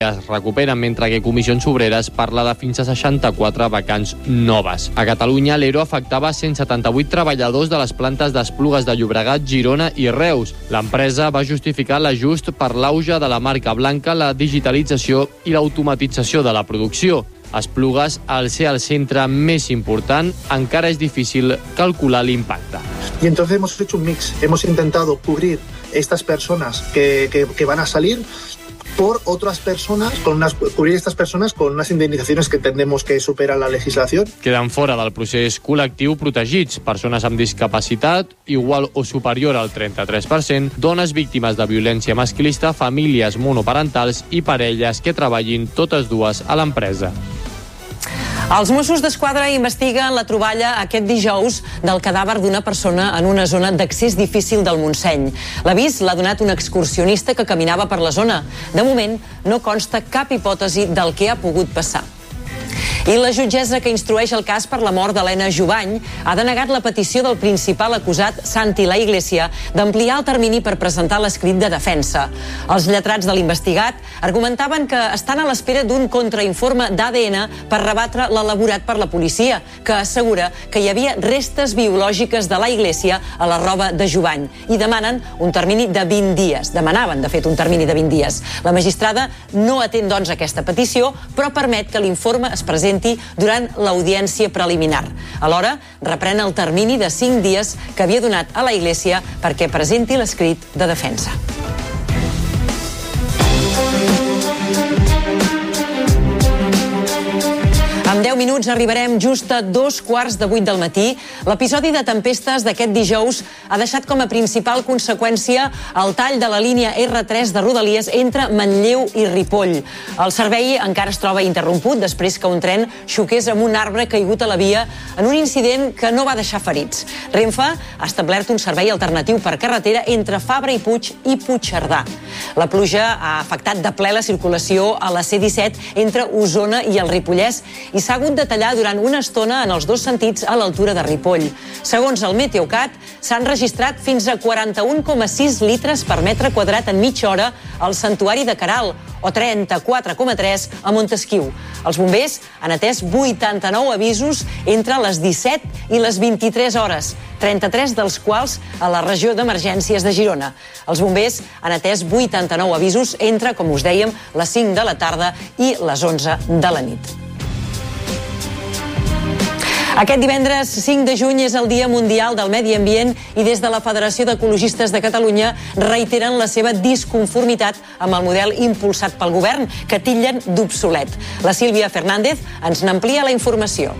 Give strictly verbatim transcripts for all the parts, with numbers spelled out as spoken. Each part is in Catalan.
es recuperen, mentre que Comissions Obreres parla de fins a seixanta-quatre vacants noves. A Catalunya, l'E R O afectava cent setanta-vuit treballadors de les plantes d'Esplugues de Llobregat, Girona i Reus. L'empresa va justificar l'ajust per l'auge de la marca blanca, la digitalització i l'automatització de la producció. Esplugues, al ser el centre més important, encara es difícil calcular l'impacte. Y entonces hemos hecho un mix. Hemos intentado cubrir estas personas que, que, que van a salir por otras personas, con unas, cubrir estas personas con unas indemnizaciones que entendemos que superan la legislación. Queden fora del procés col·lectiu protegits persones amb discapacitat igual o superior al trenta-tres per cent, dones víctimes de violència masclista, famílies monoparentals i parelles que treballin totes dues a l'empresa. Els Mossos d'Esquadra investiguen la troballa aquest dijous del cadàver d'una persona en una zona d'accés difícil del Montseny. L'avís l'ha donat un excursionista que caminava per la zona. De moment, no consta cap hipòtesi del que ha pogut passar. I la jutgessa que instrueix el cas per la mort d'Helena Jubany ha denegat la petició del principal acusat, Santi La Iglesia, d'ampliar el termini per presentar l'escrit de defensa. Els lletrats de l'investigat argumentaven que estan a l'espera d'un contrainforme d'A D N per rebatre l'elaborat per la policia, que assegura que hi havia restes biològiques de La Iglesia a la roba de Jubany i demanen un termini de vint dies. Demanaven, de fet, un termini de vint dies. La magistrada no atén, doncs, aquesta petició, però permet que l'informe es presenti durant l'audiència preliminar. Alhora, reprèn el termini de cinc dies que havia donat a la Iglesia perquè presenti l'escrit de defensa. En deu minuts arribarem just a dos quarts de vuit del matí. L'episodi de tempestes d'aquest dijous ha deixat com a principal conseqüència el tall de la línia erre tres de Rodalies entre Manlleu i Ripoll. El servei encara es troba interromput després que un tren xoqués amb un arbre caigut a la via en un incident que no va deixar ferits. Renfe ha establert un servei alternatiu per carretera entre Fabra i Puig i Puigcerdà. La pluja ha afectat de ple la circulació a la ce disset entre Osona i el Ripollès i s'ha hagut de tallar durant una estona en els dos sentits a l'altura de Ripoll. Segons el Meteocat, s'han registrat fins a quaranta-un coma sis litres per metre quadrat en mitja hora al Santuari de Caral, o trenta-quatre coma tres a Montesquiu. Els bombers han atès vuitanta-nou avisos entre les disset i les vint-i-tres hores, trenta-tres dels quals a la regió d'emergències de Girona. Els bombers han atès vuitanta-nou avisos entre, com us dèiem, les cinc de la tarda i les onze de la nit. Aquest divendres cinc de juny és el Dia Mundial del Medi Ambient i des de la Federació d'Ecologistes de Catalunya reiteren la seva disconformitat amb el model impulsat pel govern, que titllen d'obsolet. La Sílvia Fernández ens n'amplia la informació.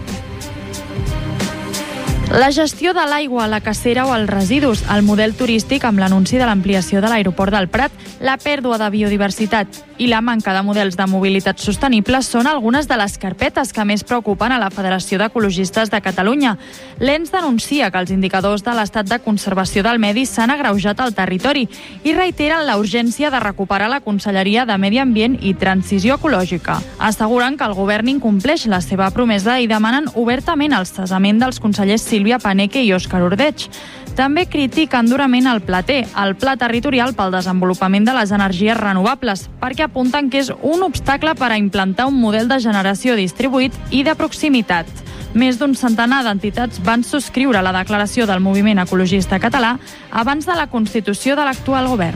La gestió de l'aigua, la cacera o els residus, el model turístic amb l'anunci de l'ampliació de l'aeroport del Prat, la pèrdua de biodiversitat i la manca de models de mobilitat sostenible són algunes de les carpetes que més preocupen a la Federació d'Ecologistes de Catalunya. L'E N S denuncia que els indicadors de l'estat de conservació del medi s'han agreujat al territori i reiteren la urgència de recuperar la Conselleria de Medi Ambient i Transició Ecològica. Asseguren que el govern incompleix la seva promesa i demanen obertament el cessament dels consellers Sílvia Paneque i Òscar Ordeig. També critiquen durament el Pla T, el Pla Territorial pel Desenvolupament de les Energies Renovables, perquè apunten que és un obstacle per a implantar un model de generació distribuït i de proximitat. Més d'un centenar d'entitats van subscriure la declaració del moviment ecologista català abans de la constitució de l'actual govern.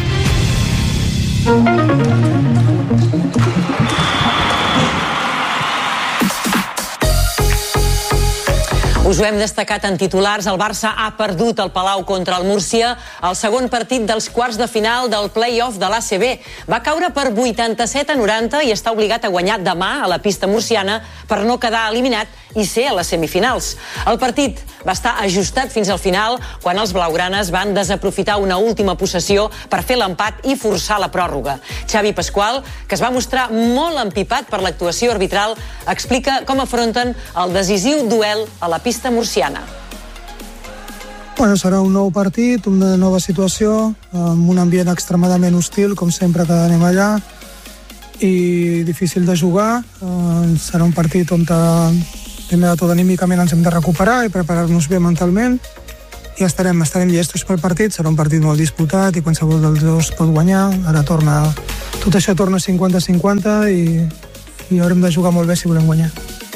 Us ho hem destacat en titulars. El Barça ha perdut el Palau contra el Múrcia al segon partit dels quarts de final del play-off de l'A C B. Va caure per vuitanta-set a noranta i està obligat a guanyar demà a la pista murciana per no quedar eliminat i ser a les semifinals. El partit va estar ajustat fins al final quan els blaugranes van desaprofitar una última possessió per fer l'empat i forçar la pròrroga. Xavi Pasqual, que es va mostrar molt empipat per l'actuació arbitral, explica com afronten el decisiu duel a la pista murciana. Bueno, serà un nou partit, una nova situació, amb un ambient extremadament hostil, com sempre que anem allà, i difícil de jugar. Serà un partit on primer de tot anímicament ens hem de recuperar i preparar-nos bé mentalment i estarem, estarem llestos pel partit. Serà un partit molt disputat i qualsevol dels dos pot guanyar. Ara torna tot això torna cinquanta a cinquanta i, i haurem de jugar molt bé si volem guanyar.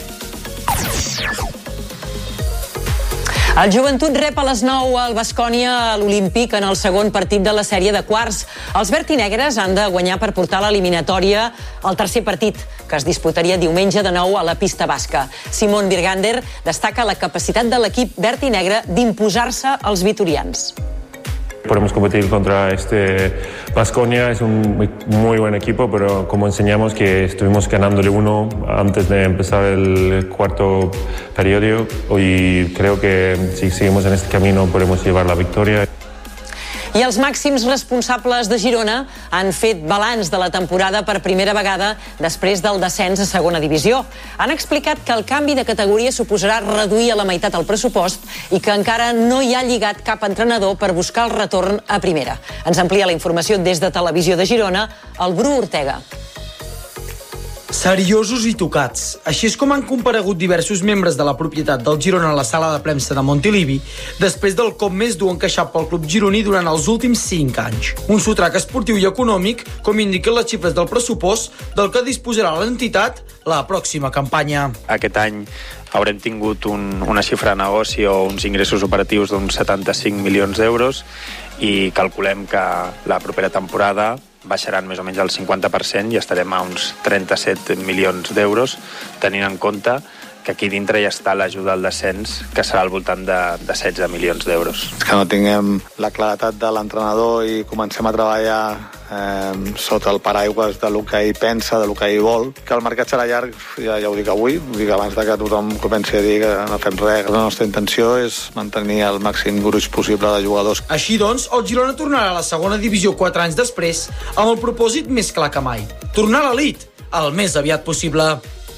El Joventut rep a les nou al Baskonia a l'Olímpic en el segon partit de la sèrie de quarts. Els vertinegres han de guanyar per portar l'eliminatòria al tercer partit, que es disputaria diumenge de nou a la pista basca. Simon Birgander destaca la capacitat de l'equip vertinegre d'imposar-se als vitorians. Podemos competir contra este Baskonia, es un muy, muy buen equipo, pero como enseñamos que estuvimos ganándole uno antes de empezar el cuarto periodo y creo que si seguimos en este camino podemos llevar la victoria. I els màxims responsables de Girona han fet balanç de la temporada per primera vegada després del descens a segona divisió. Han explicat que el canvi de categoria suposarà reduir a la meitat el pressupost i que encara no hi ha lligat cap entrenador per buscar el retorn a primera. Ens amplia la informació des de Televisió de Girona, el Bru Ortega. Seriosos i tocats. Així és com han comparegut diversos membres de la propietat del Girona a la sala de premsa de Montilivi després del cop més dur encaixat pel club gironí durant els últims cinc anys. Un sotrac esportiu i econòmic, com indiquen les xifres del pressupost del que disposarà l'entitat la pròxima campanya. Aquest any haurem tingut un, una xifra de negoci o uns ingressos operatius d'uns setanta-cinc milions d'euros i calculem que la propera temporada baixaran més o menys el cinquanta per cent i estarem a uns trenta-set milions d'euros, tenint en compte que aquí dintre ja està l'ajuda al descens, que serà al voltant de, de setze milions d'euros. Que no tinguem la claretat de l'entrenador i comencem a treballar eh, sota el paraigües de lo que ell pensa, de lo que ell vol, que el mercat serà llarg, ja, ja ho dic avui, ho dic abans de que tothom comenci a dir que no fem res. La nostra intenció és mantenir el màxim gruix possible de jugadors. Així doncs, el Girona tornarà a la segona divisió quatre anys després amb el propòsit més clar que mai: tornar a l'elit el més aviat possible.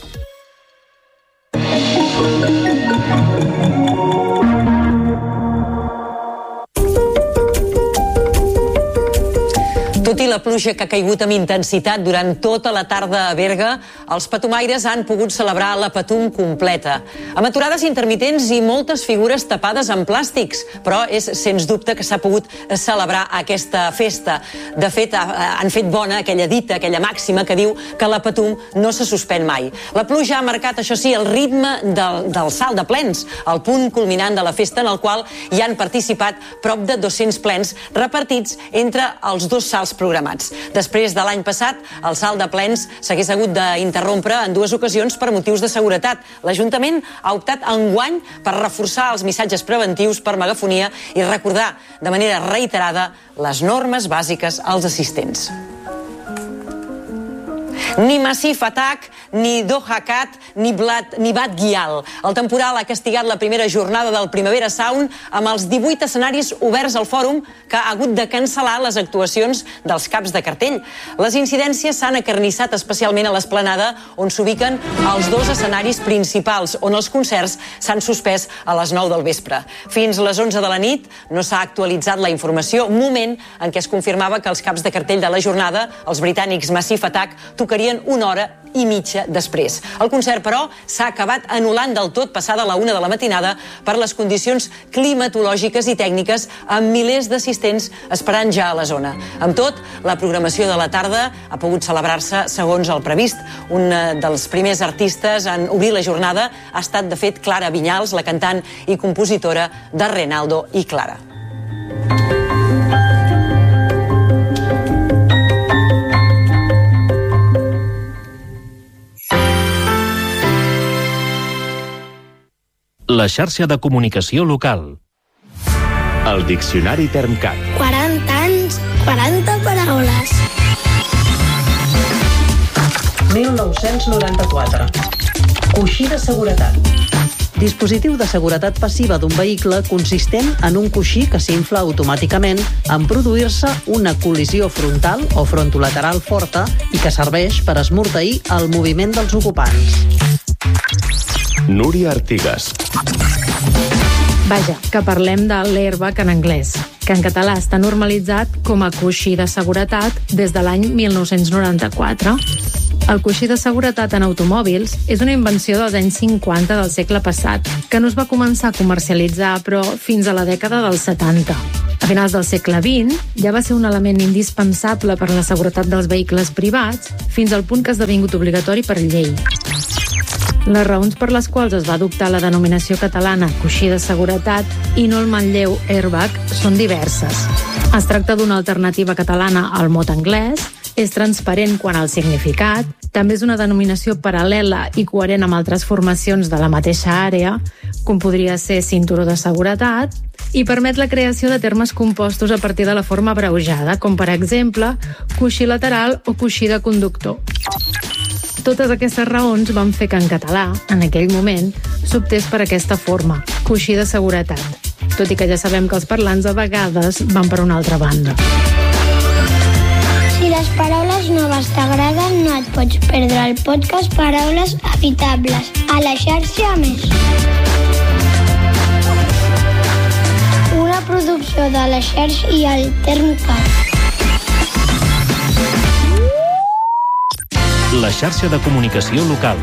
Tot i la pluja que ha caigut amb intensitat durant tota la tarda a Berga, els patumaires han pogut celebrar la Patum completa. Amb aturades intermitents i moltes figures tapades amb plàstics, però és sens dubte que s'ha pogut celebrar aquesta festa. De fet, han fet bona aquella dita, aquella màxima que diu que la Patum no se suspèn mai. La pluja ha marcat, això sí, el ritme del, del salt de plens, el punt culminant de la festa en el qual hi han participat prop de dos-cents plens repartits entre els dos salts programats. Després de l'any passat, el salt de plens s'hagués hagut d'interrompre en dues ocasions per motius de seguretat. L'Ajuntament ha optat enguany per reforçar els missatges preventius per megafonia i recordar de manera reiterada les normes bàsiques als assistents. Ni Massif Attack, ni Doha Cat, ni, Blat, ni Bat Guial. El temporal ha castigat la primera jornada del Primavera Sound amb els divuit escenaris oberts al fòrum que ha hagut de cancel·lar les actuacions dels caps de cartell. Les incidències s'han acarnissat especialment a l'Esplanada, on s'ubiquen els dos escenaris principals, on els concerts s'han suspès a les nou del vespre. Fins les onze de la nit no s'ha actualitzat la informació, moment en què es confirmava que els caps de cartell de la jornada, els britànics Massif Attack, tocarien una hora i mitja després. El concert, però, s'ha acabat anul·lant del tot passada la una de la matinada per les condicions climatològiques i tècniques, amb milers d'assistents esperant ja a la zona. Amb tot, la programació de la tarda ha pogut celebrar-se segons el previst. Un dels primers artistes en obrir la jornada ha estat, de fet, Clara Vinyals, la cantant i compositora de Renaldo i Clara. La xarxa de comunicació local. El Diccionari Termcat. quaranta anys, quaranta paraules. mil nou-cents noranta-quatre. Coixí de seguretat. Dispositiu de seguretat passiva d'un vehicle consistent en un coixí que s'infla automàticament en produir-se una col·lisió frontal o frontolateral forta i que serveix per esmorteir el moviment dels ocupants. Núria Artigas. Vaja, que parlem de l'airbag en anglès, que en català està normalitzat com a coixí de seguretat des de l'any mil nou-cents noranta-quatre. El coixí de seguretat en automòbils és una invenció dels anys cinquanta del segle passat, que no es va començar a comercialitzar, però fins a la dècada dels setanta. A finals del segle vint ja va ser un element indispensable per a la seguretat dels vehicles privats, fins al punt que ha esdevingut obligatori per llei. Les raons per les quals es va adoptar la denominació catalana coixí de seguretat i no el manlleu airbag són diverses. Es tracta d'una alternativa catalana al mot anglès, és transparent quant al significat, també és una denominació paral·lela i coherent amb altres formacions de la mateixa àrea, com podria ser cinturó de seguretat, i permet la creació de termes compostos a partir de la forma abreujada, com per exemple coixí lateral o coixí de conductor. Totes aquestes raons van fer que en català, en aquell moment, s'optés per aquesta forma, coixí de seguretat, tot i que ja sabem que els parlants a vegades van per una altra banda. Si les paraules noves t'agraden, no et pots perdre el podcast Paraules Evitables a la xarxa Més. Una producció de la xarxa i el Termcat. La xarxa de comunicació local.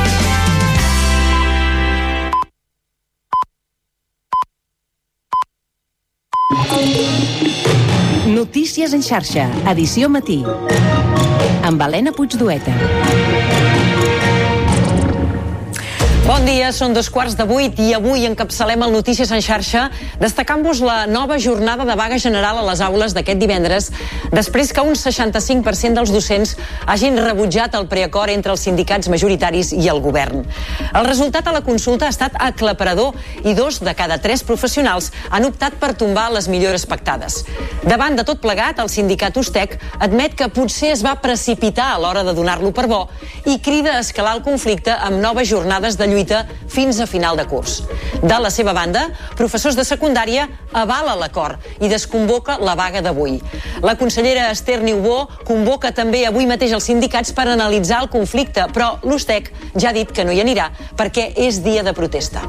Notícies en xarxa, edició matí. Amb Helena Puigdueta. Bon dia, són dos quarts de vuit i avui encapçalem el Notícies en xarxa destacant-vos la nova jornada de vaga general a les aules d'aquest divendres després que un seixanta-cinc per cent dels docents hagin rebutjat el preacord entre els sindicats majoritaris i el govern. El resultat a la consulta ha estat aclaparador i dos de cada tres professionals han optat per tombar les millores pactades. Davant de tot plegat, el sindicat Ustec admet que potser es va precipitar a l'hora de donar-lo per bo i crida a escalar el conflicte amb noves jornades de lluita fins a final de curs. De la seva banda, professors de secundària avala l'acord i desconvoca la vaga d'avui. La consellera Esther Niubó convoca també avui mateix els sindicats per analitzar el conflicte, però l'Ustec ja ha dit que no hi anirà perquè és dia de protesta.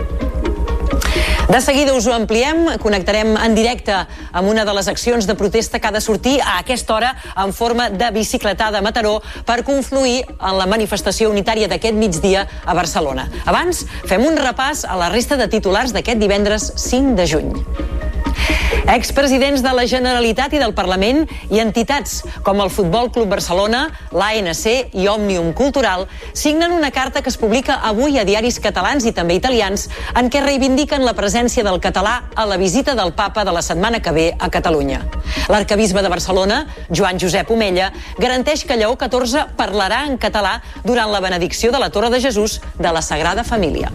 De seguida us ho ampliem, connectarem en directe amb una de les accions de protesta que ha de sortir a aquesta hora en forma de bicicletada a Mataró per confluir en la manifestació unitària d'aquest migdia a Barcelona. Abans, fem un repàs a la resta de titulars d'aquest divendres cinc de juny. Expresidents de la Generalitat i del Parlament i entitats com el Futbol Club Barcelona, l'A N C i Òmnium Cultural signen una carta que es publica avui a diaris catalans i també italians en què reivindiquen la presència del català a la visita del Papa de la setmana que ve a Catalunya. L'arcabisbe de Barcelona, Joan Josep Omella, garanteix que Lleó catorze parlarà en català durant la benedicció de la Torre de Jesús de la Sagrada Família.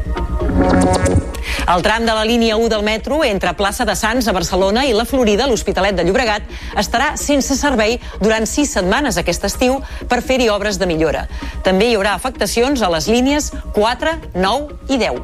El tram de la línia u del metro entre Plaça de Sants a Barcelona i la Florida, l'Hospitalet de Llobregat, estarà sense servei durant sis setmanes aquest estiu per fer-hi obres de millora. També hi haurà afectacions a les línies quatre, nou i deu.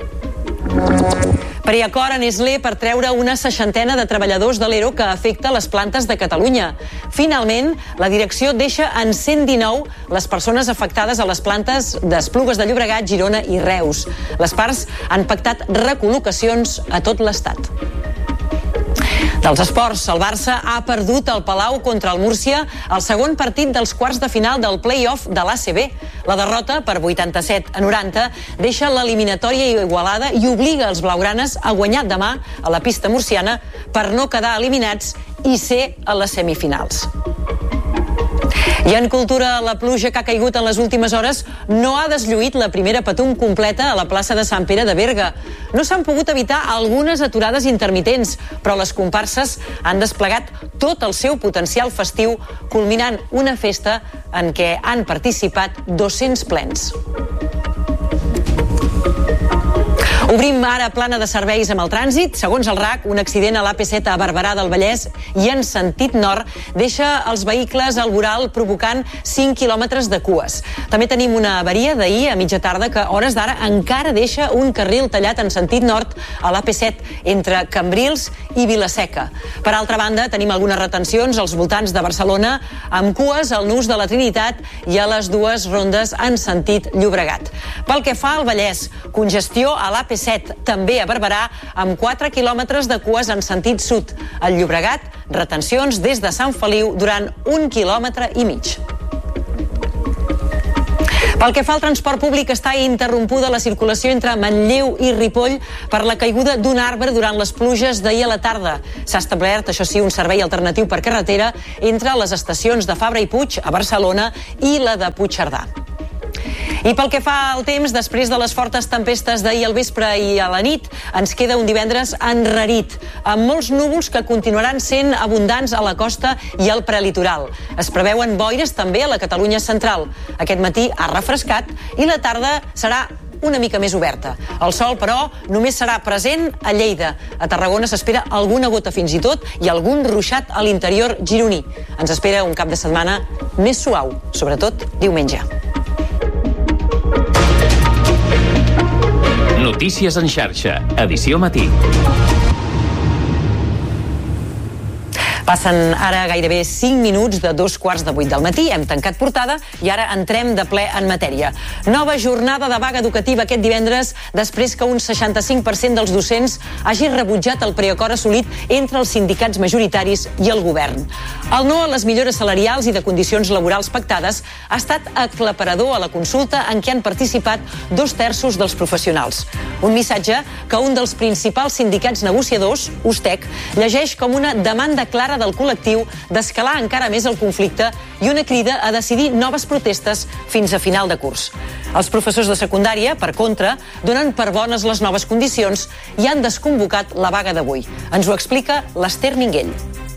Preacord a Nestlé per treure una seixantena de treballadors de l'E R O que afecta les plantes de Catalunya. Finalment, la direcció deixa en cent dinou les persones afectades a les plantes d'Esplugues de Llobregat, Girona i Reus. Les parts han pactat recol·locacions a tot l'Estat. Dels esports, el Barça ha perdut el Palau contra el Múrcia el segon partit dels quarts de final del play-off de l'A C B. La derrota per vuitanta-set a noranta deixa l'eliminatòria igualada i obliga els blaugranes a guanyar demà a la pista murciana per no quedar eliminats i ser a les semifinals. I en cultura, la pluja que ha caigut en les últimes hores no ha deslluït la primera patum completa a la plaça de Sant Pere de Berga. No s'han pogut evitar algunes aturades intermitents, però les comparses han desplegat tot el seu potencial festiu, culminant una festa en què han participat dos-cents plens. Obrim ara plana de serveis amb el trànsit. Segons el R A C, un accident a l'A P set a Barberà del Vallès i en sentit nord deixa els vehicles al voral provocant cinc quilòmetres de cues. També tenim una avaria d'ahir a mitja tarda que a hores d'ara encara deixa un carril tallat en sentit nord a l'A P set entre Cambrils i Vilaseca. Per altra banda, tenim algunes retencions als voltants de Barcelona amb cues al nus de la Trinitat i a les dues rondes en sentit Llobregat. Pel que fa al Vallès, congestió a l'A P set, també a Barberà, amb quatre quilòmetres de cues en sentit sud. Al Llobregat, retencions des de Sant Feliu durant un quilòmetre i mig. Pel que fa al transport públic, està interrompuda la circulació entre Manlleu i Ripoll per la caiguda d'un arbre durant les pluges d'ahir a la tarda. S'ha establert, això sí, un servei alternatiu per carretera entre les estacions de Fabra i Puig, a Barcelona, i la de Puigcerdà. I pel que fa al temps, després de les fortes tempestes d'ahir al vespre i a la nit, ens queda un divendres enrarit, amb molts núvols que continuaran sent abundants a la costa i al prelitoral. Es preveuen boires també a la Catalunya central. Aquest matí ha refrescat i la tarda serà una mica més oberta. El sol, però, només serà present a Lleida. A Tarragona s'espera alguna gota fins i tot i algun ruixat a l'interior gironí. Ens espera un cap de setmana més suau, sobretot diumenge. Notícies en xarxa, edició matí. Passen ara gairebé cinc minuts de dos quarts de vuit del matí. Hem tancat portada i ara entrem de ple en matèria. Nova jornada de vaga educativa aquest divendres després que un seixanta-cinc per cent dels docents hagi rebutjat el preacord assolit entre els sindicats majoritaris i el govern. El no a les millores salarials i de condicions laborals pactades ha estat aclaparador a la consulta en què han participat dos terços dels professionals. Un missatge que un dels principals sindicats negociadors, Ustec, llegeix com una demanda clara del col·lectiu d'escalar encara més el conflicte i una crida a decidir noves protestes fins a final de curs. Els professors de secundària, per contra, donen per bones les noves condicions i han desconvocat la vaga d'avui. Ens ho explica l'Ester Minguell.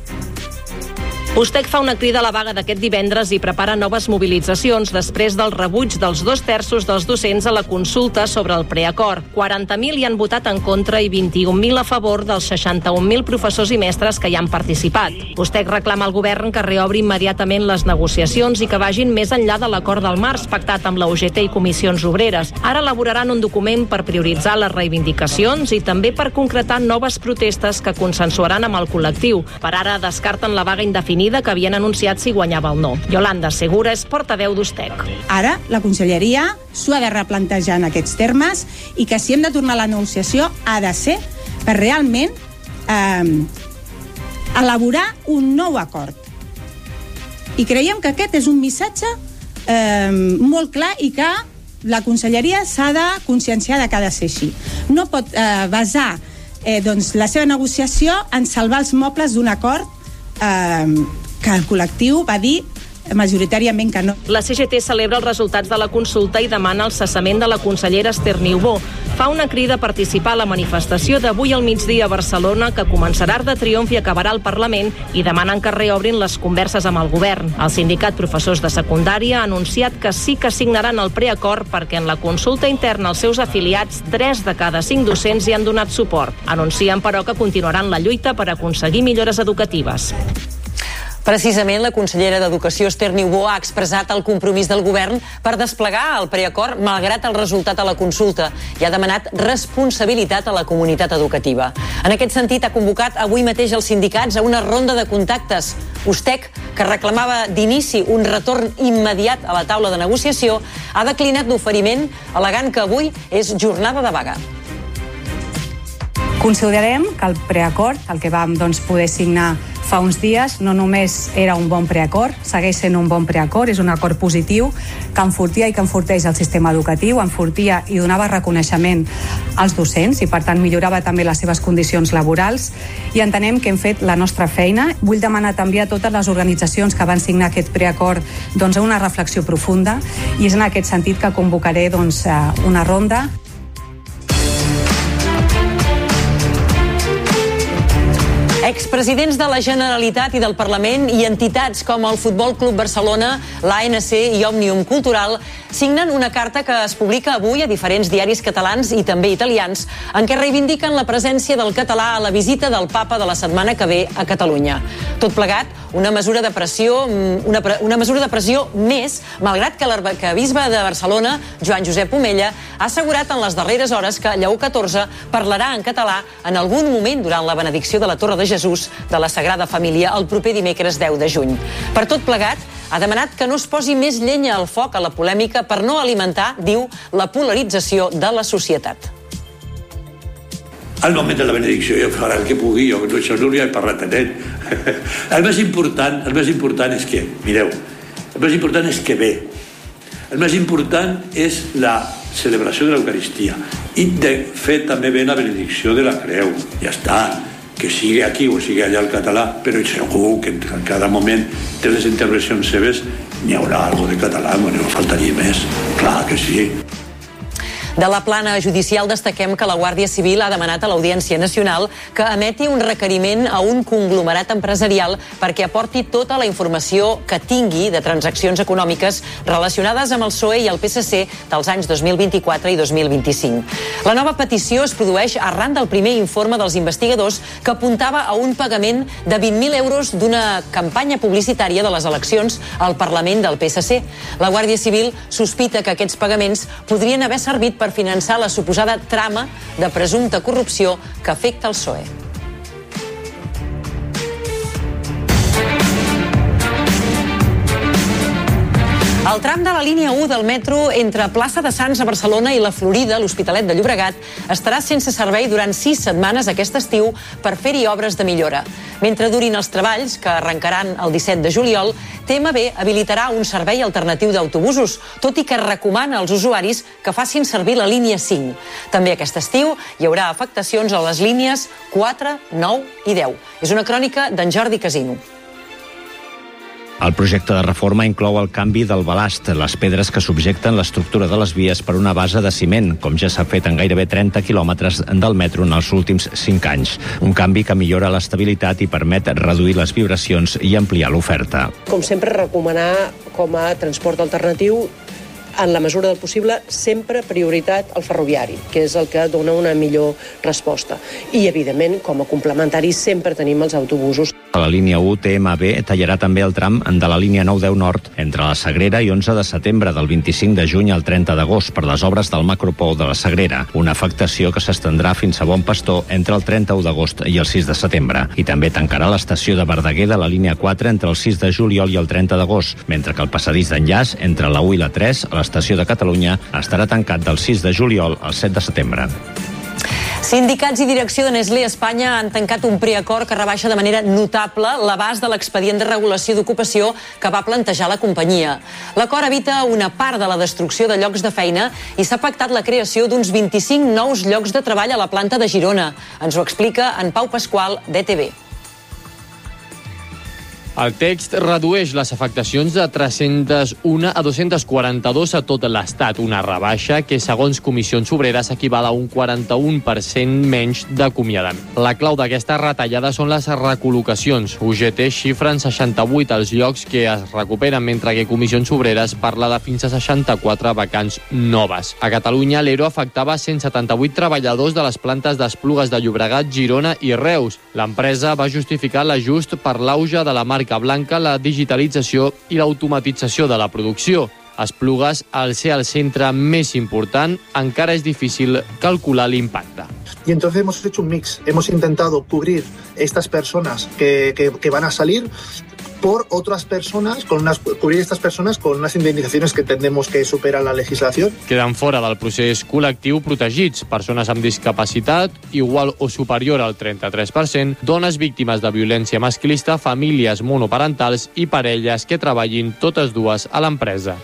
Ustec fa una crida a la vaga d'aquest divendres i prepara noves mobilitzacions després del rebuig dels dos terços dels docents a la consulta sobre el preacord. quaranta mil hi han votat en contra i vint-i-un mil a favor dels seixanta-un mil professors i mestres que hi han participat. Ustec reclama al govern que reobri immediatament les negociacions i que vagin més enllà de l'acord del març pactat amb la U G T i comissions obreres. Ara elaboraran un document per prioritzar les reivindicacions i també per concretar noves protestes que consensuaran amb el col·lectiu. Per ara descarten la vaga indefinida que havien anunciat si guanyava el no. Yolanda Segura és portaveu d'Ustec. Ara la Conselleria s'ho ha de replantejar en aquests termes i que si hem de tornar a la negociació ha de ser per realment eh, elaborar un nou acord. I creiem que aquest és un missatge eh, molt clar i que la Conselleria s'ha de conscienciar de que ha de ser així. No pot eh, basar eh, doncs, la seva negociació en salvar els mobles d'un acord Eh, que el col·lectiu va dir majoritàriament que no. La C G T celebra els resultats de la consulta i demana el cessament de la consellera Ester Niubó. Fa una crida a participar a la manifestació d'avui al migdia a Barcelona que començarà de triomf i acabarà al Parlament i demanen que reobrin les converses amb el govern. El sindicat Professors de Secundària ha anunciat que sí que signaran el preacord perquè en la consulta interna als seus afiliats tres de cada cinc docents hi han donat suport. Anuncien, però, que continuaran la lluita per aconseguir millores educatives. Precisament, la consellera d'Educació, Ester Niubó, ha expressat el compromís del govern per desplegar el preacord malgrat el resultat a la consulta i ha demanat responsabilitat a la comunitat educativa. En aquest sentit, ha convocat avui mateix els sindicats a una ronda de contactes. Ustec, que reclamava d'inici un retorn immediat a la taula de negociació, ha declinat l'oferiment al·legant que avui és jornada de vaga. Considerem que el preacord, el que vam doncs, poder signar fa uns dies, no només era un bon preacord, segueix sent un bon preacord, és un acord positiu que enfortia i que enforteix el sistema educatiu, enfortia i donava reconeixement als docents i per tant millorava també les seves condicions laborals i entenem que hem fet la nostra feina. Vull demanar també a totes les organitzacions que van signar aquest preacord doncs, una reflexió profunda i és en aquest sentit que convocaré doncs, una ronda. Expresidents de la Generalitat i del Parlament i entitats com el Futbol Club Barcelona, l'A N C i Òmnium Cultural signen una carta que es publica avui a diferents diaris catalans i també italians en què reivindiquen la presència del català a la visita del Papa de la setmana que ve a Catalunya. Tot plegat, una mesura de pressió, una, una mesura de pressió més, malgrat que l'arquebisbe de Barcelona, Joan Josep Omella, ha assegurat en les darreres hores que Lleó catorze parlarà en català en algun moment durant la benedicció de la Torre de Jesús de la Sagrada Família el proper dimecres deu de juny. Per tot plegat, ha demanat que no es posi més llenya al foc a la polèmica per no alimentar, diu, la polarització de la societat. Al moment de la benedicció jo faré el que pugui, jo això no li he parlat a ell. El més important, el més important és que, mireu, el més important és que ve. El més important és la celebració de l'Eucaristia i de fer també bé la benedicció de la creu. Ja està, que sigui aquí o sigui allà el català, però segur que en cada moment de les intervencions seves n'hi haurà alguna de català, no faltaria més, clar que sí. De la plana judicial destaquem que la Guàrdia Civil ha demanat a l'Audiència Nacional que emeti un requeriment a un conglomerat empresarial perquè aporti tota la informació que tingui de transaccions econòmiques relacionades amb el P S O E i el P S C dels anys dos mil vint-i-quatre i dos mil vint-i-cinc. La nova petició es produeix arran del primer informe dels investigadors que apuntava a un pagament de vint mil euros d'una campanya publicitària de les eleccions al Parlament del P S C. La Guàrdia Civil sospita que aquests pagaments podrien haver servit per per finançar la suposada trama de presumpta corrupció que afecta el P S O E. El tram de la línia u del metro entre Plaça de Sants a Barcelona i la Florida, l'Hospitalet de Llobregat, estarà sense servei durant sis setmanes aquest estiu per fer-hi obres de millora. Mentre durin els treballs, que arrencaran el disset de juliol, T M B habilitarà un servei alternatiu d'autobusos, tot i que recomana als usuaris que facin servir la línia cinc. També aquest estiu hi haurà afectacions a les línies quatre, nou i deu. És una crònica d'en Jordi Casino. El projecte de reforma inclou el canvi del balast, les pedres que subjecten l'estructura de les vies per una base de ciment, com ja s'ha fet en gairebé trenta quilòmetres del metro en els últims cinc anys. Un canvi que millora l'estabilitat i permet reduir les vibracions i ampliar l'oferta. Com sempre, recomanar com a transport alternatiu, en la mesura del possible, sempre prioritat al ferroviari, que és el que dona una millor resposta. I, evidentment, com a complementari, sempre tenim els autobusos. A la línia u, T M B tallarà també el tram de la línia nou deu Nord entre la Sagrera i onze de setembre, del vint-i-cinc de juny al trenta d'agost, per les obres del macropol de la Sagrera, una afectació que s'estendrà fins a Bon Pastor entre el trenta-u d'agost i el sis de setembre. I també tancarà l'estació de Verdaguer de la línia quatre entre el sis de juliol i el trenta d'agost, mentre que el passadís d'enllaç entre la u i la tres a l'estació de Catalunya estarà tancat del sis de juliol al set de setembre. Sindicats i direcció de Nestlé Espanya han tancat un preacord que rebaixa de manera notable l'abast de l'expedient de regulació d'ocupació que va plantejar la companyia. L'acord evita una part de la destrucció de llocs de feina i s'ha pactat la creació d'uns vint-i-cinc nous llocs de treball a la planta de Girona. Ens ho explica en Pau Pasqual, d'E T V. El text redueix les afectacions de tres-cents un a dos-cents quaranta-dos a tot l'Estat, una rebaixa que, segons Comissions Obreres, equival a un quaranta-un per cent menys d'acomiadament. La clau d'aquesta retallada són les recol·locacions. U G T xifra en seixanta-vuit els llocs que es recuperen, mentre que Comissions Obreres parla de fins a seixanta-quatre vacants noves. A Catalunya, l'E R O afectava cent setanta-vuit treballadors de les plantes d'Esplugues de Llobregat, Girona i Reus. L'empresa va justificar l'ajust per l'auge de la marca blanca, la digitalització i l'automatització de la producció. Esplugues, al ser el centre més important, encara es difícil calcular l'impacte. Y entonces hemos hecho un mix. Hemos intentado cubrir estas personas que, que, que van a salir por otras personas, con unas, cubrir estas personas con unas indemnizaciones que entendemos que superan la legislación. Queden fora del procés col·lectiu protegits persones amb discapacitat igual o superior al trenta-tres per cent, dones víctimes de violència masclista, famílies monoparentals i parelles que treballin totes dues a l'empresa.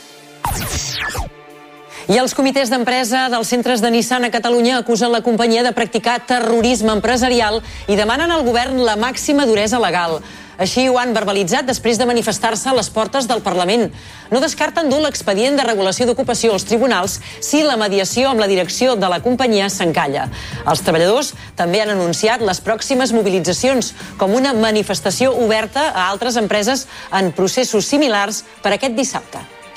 I els comitès d'empresa dels centres de Nissan a Catalunya acusen la companyia de practicar terrorisme empresarial i demanen al govern la màxima duresa legal. Així ho han verbalitzat després de manifestar-se a les portes del Parlament. No descarten dur l'expedient de regulació d'ocupació als tribunals si la mediació amb la direcció de la companyia s'encalla. Els treballadors també han anunciat les pròximes mobilitzacions com una manifestació oberta a altres empreses en processos similars per aquest dissabte.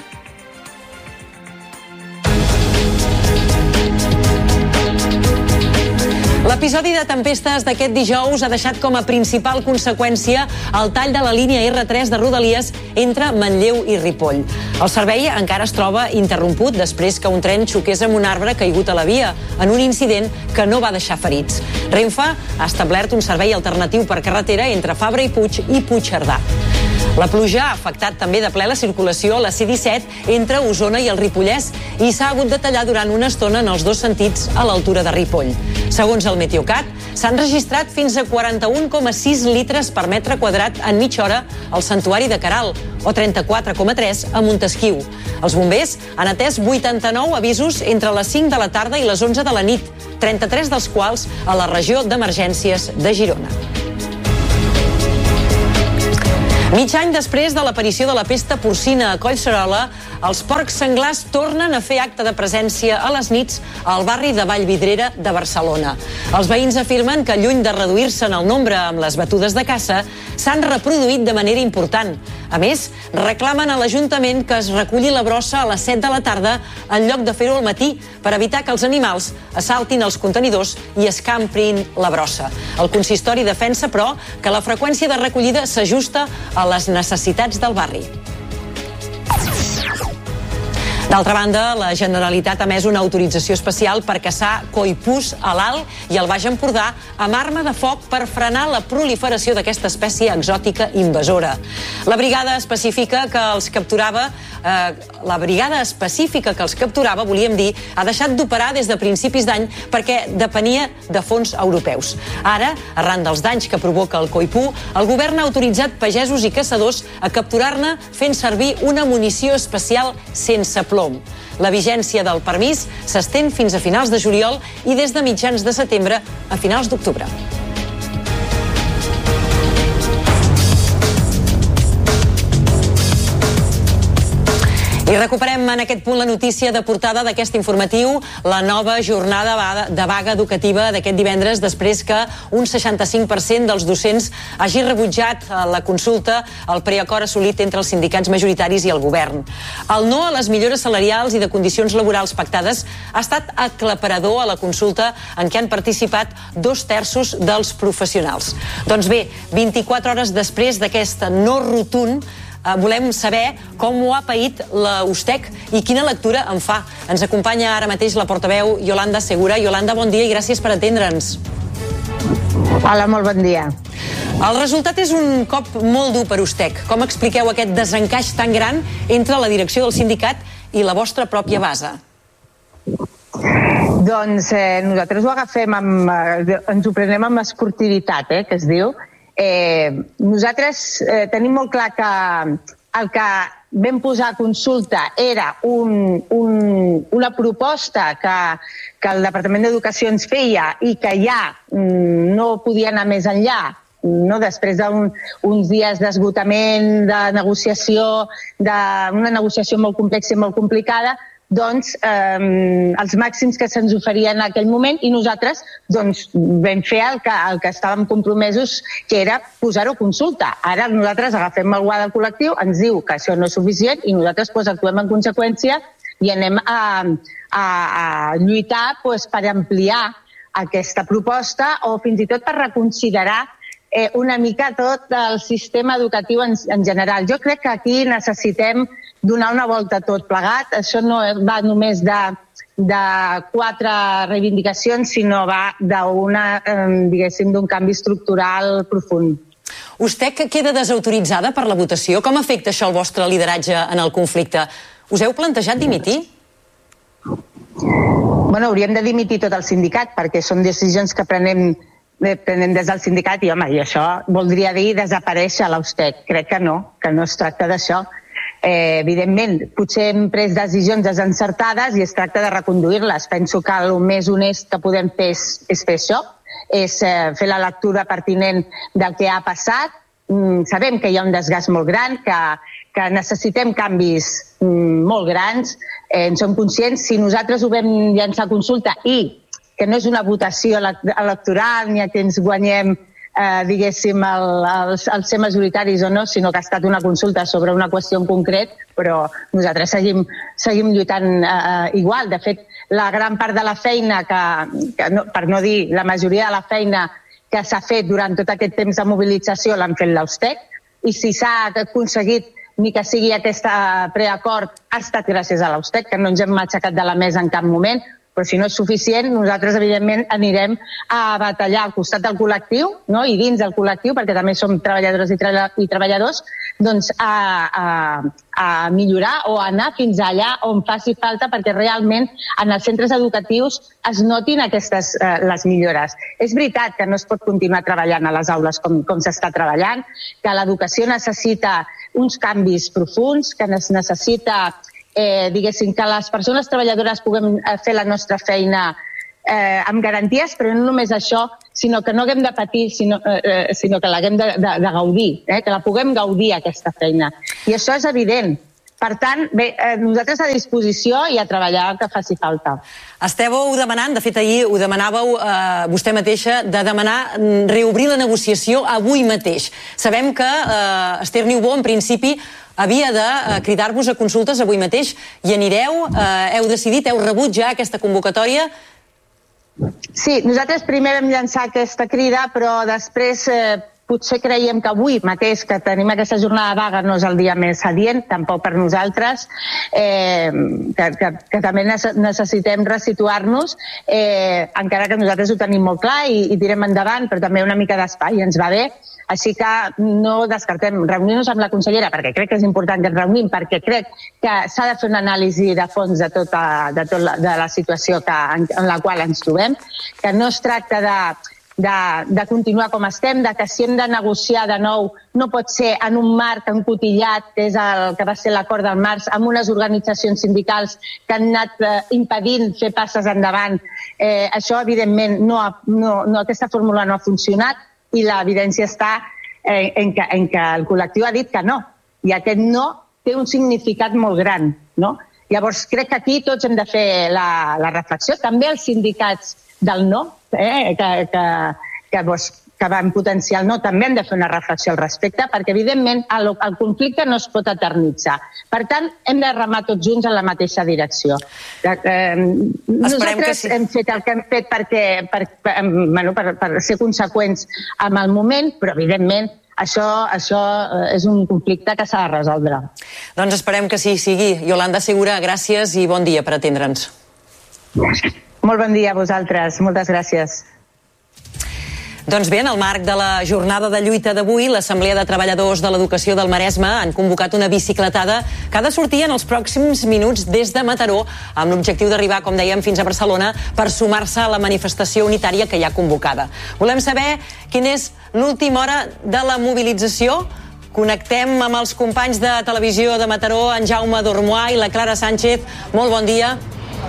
L'episodi de tempestes d'aquest dijous ha deixat com a principal conseqüència el tall de la línia erre tres de Rodalies entre Manlleu i Ripoll. El servei encara es troba interromput després que un tren xoqués amb un arbre caigut a la via, en un incident que no va deixar ferits. Renfe ha establert un servei alternatiu per carretera entre Fabra i Puig i Puigcerdà. La pluja ha afectat també de ple la circulació a la ce disset entre Osona i el Ripollès i s'ha hagut de tallar durant una estona en els dos sentits a l'altura de Ripoll. Segons el Meteocat, S'han registrat fins a quaranta-un coma sis litres per metre quadrat en mitja hora al Santuari de Caral, o trenta-quatre coma tres a Montesquiu. Els bombers han atès vuitanta-nou avisos entre les cinc de la tarda i les onze de la nit, trenta-tres dels quals a la regió d'emergències de Girona. Mig any després de l'aparició de la pesta porcina a Collserola, els porcs senglars tornen a fer acte de presència a les nits al barri de Vallvidrera de Barcelona. Els veïns afirmen que, lluny de reduir-se en el nombre amb les batudes de caça, s'han reproduït de manera important. A més, reclamen a l'Ajuntament que es reculli la brossa a les set de la tarda en lloc de fer-ho al matí, per evitar que els animals assaltin els contenidors i escamprin la brossa. El consistori defensa, però, que la freqüència de recollida s'ajusta a les necessitats del barri. D'altra banda, la Generalitat ha emès una autorització especial per caçar coipús a l'Alt i al Baix Empordà amb arma de foc per frenar la proliferació d'aquesta espècie exòtica invasora. La brigada específica que els capturava, eh, la brigada específica que els capturava, volíem dir, ha deixat d'operar des de principis d'any perquè depenia de fons europeus. Ara, arran dels danys que provoca el coipú, el govern ha autoritzat pagesos i caçadors a capturar-ne fent servir una munició especial sense plom. La vigència del permís s'estén fins a finals de juliol i des de mitjans de setembre a finals d'octubre. I recuperem en aquest punt la notícia de portada d'aquest informatiu, la nova jornada de vaga educativa d'aquest divendres, després que un seixanta-cinc per cent dels docents hagi rebutjat la consulta al preacord assolit entre els sindicats majoritaris i el govern. El no a les millores salarials i de condicions laborals pactades ha estat aclaparador a la consulta en què han participat dos terços dels professionals. Doncs bé, vint-i-quatre hores després d'aquest no rotund, volem saber com ho ha paït la U S T E C i quina lectura en fa. Ens acompanya ara mateix la portaveu Yolanda Segura. Yolanda, bon dia i gràcies per atendre'ns. Hola, molt bon dia. El resultat és un cop molt dur per U S T E C. Com expliqueu aquest desencaix tan gran entre la direcció del sindicat i la vostra pròpia base? Doncs eh, nosaltres ho agafem, amb, eh, ens ho prenem amb esportivitat, eh, que es diu. Eh, nosaltres eh, tenim molt clar que el que vam posar a consulta era un, un, una proposta que, que el Departament d'Educació ens feia i que ja mm, no podia anar més enllà, no? Després d'uns dies d'esgotament, de negociació, d'una negociació molt complexa i molt complicada, doncs, eh, els màxims que se'ns oferien en aquell moment i nosaltres doncs, vam fer el que, el que estàvem compromesos, que era posar-ho a consulta. Ara nosaltres agafem el guà del col·lectiu, ens diu que això no és suficient i nosaltres doncs, actuem en conseqüència i anem a, a, a lluitar doncs, per ampliar aquesta proposta o fins i tot per reconsiderar eh, una mica tot el sistema educatiu en, en general. Jo crec que aquí necessitem donar una volta a tot plegat. Això no va només de, de quatre reivindicacions, sinó va d'una, eh, diguéssim, d'un canvi estructural profund. U S T E C queda desautoritzada per la votació. Com afecta això el vostre lideratge en el conflicte? Us heu plantejat dimitir? Bueno, hauríem de dimitir tot el sindicat, perquè són decisions que prenem, prenem des del sindicat i, home, i això voldria dir desaparèixer la U S T E C. Crec que no, que no es tracta d'això. Eh, evidentment, potser hem pres decisions desencertades i es tracta de reconduir-les. Penso que el més honest que podem fer és, és fer això, és eh, fer la lectura pertinent del que ha passat. Mm, sabem que hi ha un desgast molt gran, que, que necessitem canvis mm, molt grans, eh, en som conscients. Si nosaltres ho vam llançar a consulta i que no és una votació electoral ni a que ens guanyem Eh, diguéssim, el, el, el ser majoritaris o no, sinó que ha estat una consulta sobre una qüestió en concret, però nosaltres seguim, seguim lluitant eh, igual. De fet, la gran part de la feina, que, que no, per no dir la majoria de la feina que s'ha fet durant tot aquest temps de mobilització l'han fet la U S T E C, i si s'ha aconseguit ni que sigui aquest preacord ha estat gràcies a la U S T E C, que no ens hem aixecat de la mesa en cap moment. Però si no és suficient, nosaltres, evidentment, anirem a batallar al costat del col·lectiu, no? I dins del col·lectiu, perquè també som treballadores i, tra i treballadors, doncs, a, a, a millorar o a anar fins allà on faci falta perquè realment en els centres educatius es notin aquestes eh, les millores. És veritat que no es pot continuar treballant a les aules com, com s'està treballant, que l'educació necessita uns canvis profuns, que es necessita, eh, diguéssim, que les persones treballadores puguem fer la nostra feina eh, amb garanties, però no només això, sinó que no haguem de patir, sinó, eh, sinó que l'haguem de, de, de gaudir, eh, que la puguem gaudir, aquesta feina. I això és evident. Per tant, bé, eh, nosaltres a disposició i a treballar el que faci falta. Estèveu demanant, de fet ahir ho demanàveu eh, vostè mateixa, de demanar reobrir la negociació avui mateix. Sabem que eh, Esther Niubó, en principi, havia de eh, cridar-vos a consultes avui mateix i anireu, eh, heu decidit, heu rebut ja aquesta convocatòria. Sí, nosaltres primer vam llançar aquesta crida, però després eh, potser creiem que avui mateix que tenim aquesta jornada de vaga no és el dia més adient, tampoc per nosaltres, eh, que, que, que també necessitem resituar-nos, eh, encara que nosaltres ho tenim molt clar i, i tirem endavant, però també una mica d'espai ens va bé. Així que no descartem reunir-nos amb la consellera, perquè crec que és important que ens reunim, perquè crec que s'ha de fer una anàlisi de fons de tota de, tot la, de la situació que, en, en la qual ens trobem, que no es tracta de, de, de continuar com estem, de que si hem de negociar de nou no pot ser en un marc encotillat, que és el que va ser l'acord del març, amb unes organitzacions sindicals que han anat eh, impedint fer passes endavant. Eh, això, evidentment, no, ha, no, no, aquesta fórmula no ha funcionat, i l'evidència està eh, en, que, en que el col·lectiu ha dit que no. I aquest no té un significat molt gran, no? Llavors, crec que aquí tots hem de fer la, la reflexió. També els sindicats del no, eh, que, que, que, doncs, que van potenciar el no, també hem de fer una reflexió al respecte, perquè, evidentment, el, el conflicte no es pot eternitzar. Per tant, hem de remar tots junts en la mateixa direcció. Eh, nosaltres sí. hem fet el que hem fet perquè, per, per, bueno, per, per ser conseqüents amb el moment, però, evidentment, això, això és un conflicte que s'ha de resoldre. Doncs esperem que sí sigui. Iolanda Segura, gràcies i bon dia per atendre'ns. Molt bon dia a vosaltres. Moltes gràcies. Doncs bé, en el marc de la jornada de lluita d'avui, l'Assemblea de Treballadors de l'Educació del Maresme han convocat una bicicletada que ha de sortir en els pròxims minuts des de Mataró, amb l'objectiu d'arribar, com dèiem, fins a Barcelona per sumar-se a la manifestació unitària que hi ha convocada. Volem saber quina és l'última hora de la mobilització. Connectem amb els companys de televisió de Mataró, en Jaume Dormois i la Clara Sánchez. Molt bon dia.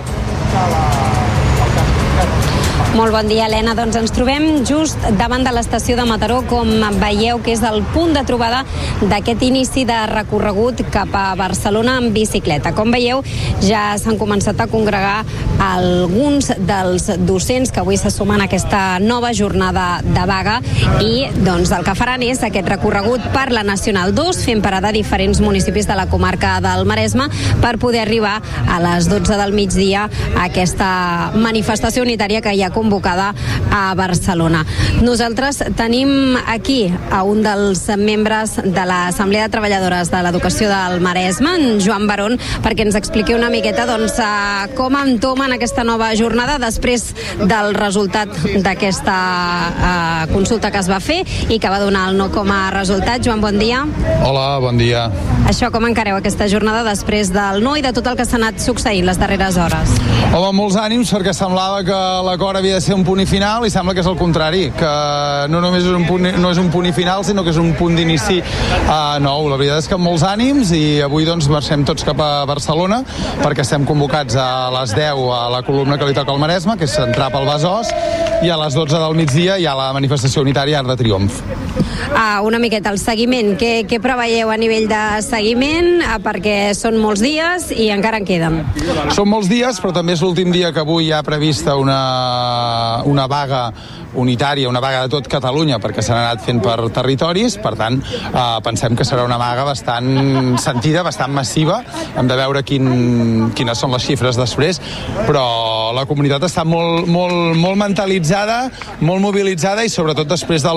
Molt bon dia, Helena. Doncs ens trobem just davant de l'estació de Mataró, com veieu que és el punt de trobada d'aquest inici de recorregut cap a Barcelona en bicicleta. Com veieu, ja s'han començat a congregar alguns dels docents que avui se sumen a aquesta nova jornada de vaga i doncs el que faran és aquest recorregut per la Nacional dos, fent parada a diferents municipis de la comarca del Maresme per poder arribar a les dotze del migdia a aquesta manifestació unitària que hi ha convocada a Barcelona. Nosaltres tenim aquí a un dels membres de l'Assemblea de Treballadores de l'Educació del Maresme, en Joan Barón, perquè ens expliqui una miqueta doncs, com entomen aquesta nova jornada després del resultat d'aquesta uh, consulta que es va fer i que va donar el no com a resultat. Joan, bon dia. Hola, bon dia. Això, com encareu aquesta jornada després del no i de tot el que s'ha anat succeint les darreres hores? Home, molts ànims, perquè semblava que l'acord havia de ser un punt i final i sembla que és el contrari, que no només és un punt, no és un punt i final, sinó que és un punt d'inici uh, nou. La veritat és que molts ànims i avui doncs marxem tots cap a Barcelona perquè estem convocats a les deu a la columna que li toca al Maresme, que és entrar pel Besòs, i a les dotze del migdia hi ha la manifestació unitària Arc de Triomf. Ah, una miqueta el seguiment. Què, què preveieu a nivell de seguiment? Ah, perquè són molts dies i encara en queden. Són molts dies, però també és l'últim dia que avui hi ha prevista una, una vaga unitària, una vaga de tot Catalunya, perquè s'han anat fent per territoris. Per tant, eh, pensem que serà una vaga bastant sentida, bastant massiva. Hem de veure quin, quines són les xifres després, però la comunitat està molt, molt, molt mentalitzada, molt mobilitzada i sobretot després del no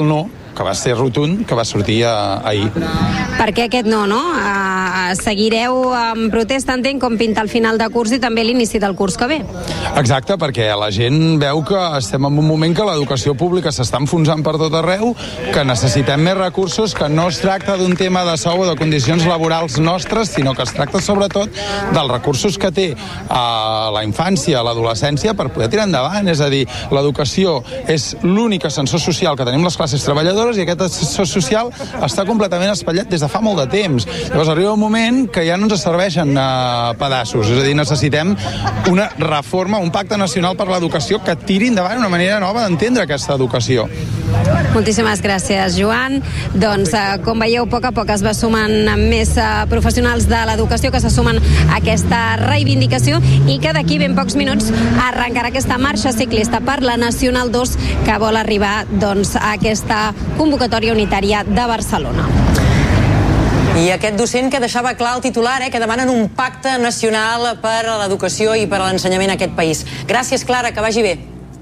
que va ser rotund, que va sortir uh, ahir. Per què aquest no, no? Uh, seguireu en protesta, entenc, com pinta el final de curs i també l'inici del curs que ve. Exacte, perquè la gent veu que estem en un moment que l'educació pública s'està enfonsant per tot arreu, que necessitem més recursos, que no es tracta d'un tema de sou o de condicions laborals nostres, sinó que es tracta sobretot dels recursos que té a la infància, a l'adolescència, per poder tirar endavant. És a dir, l'educació és l'únic ascensor social que tenim les classes treballadores i aquest ascensor social està completament espatllat des de fa molt de temps. Llavors arriba un moment que ja no ens serveixen a pedaços, és a dir, necessitem una reforma, un pacte nacional per l'educació que tiri endavant una manera nova d'entendre aquesta educació. Moltíssimes gràcies, Joan. Doncs, eh, com veieu, a poc a poc es va sumant més eh, professionals de l'educació que se sumen a aquesta reivindicació i que d'aquí ben pocs minuts arrencarà aquesta marxa ciclista per la Nacional dos que vol arribar doncs, a aquesta convocatòria unitària de Barcelona. I aquest docent que deixava clar el titular, eh, que demanen un pacte nacional per a l'educació i per a l'ensenyament a aquest país. Gràcies, Clara, que vagi bé.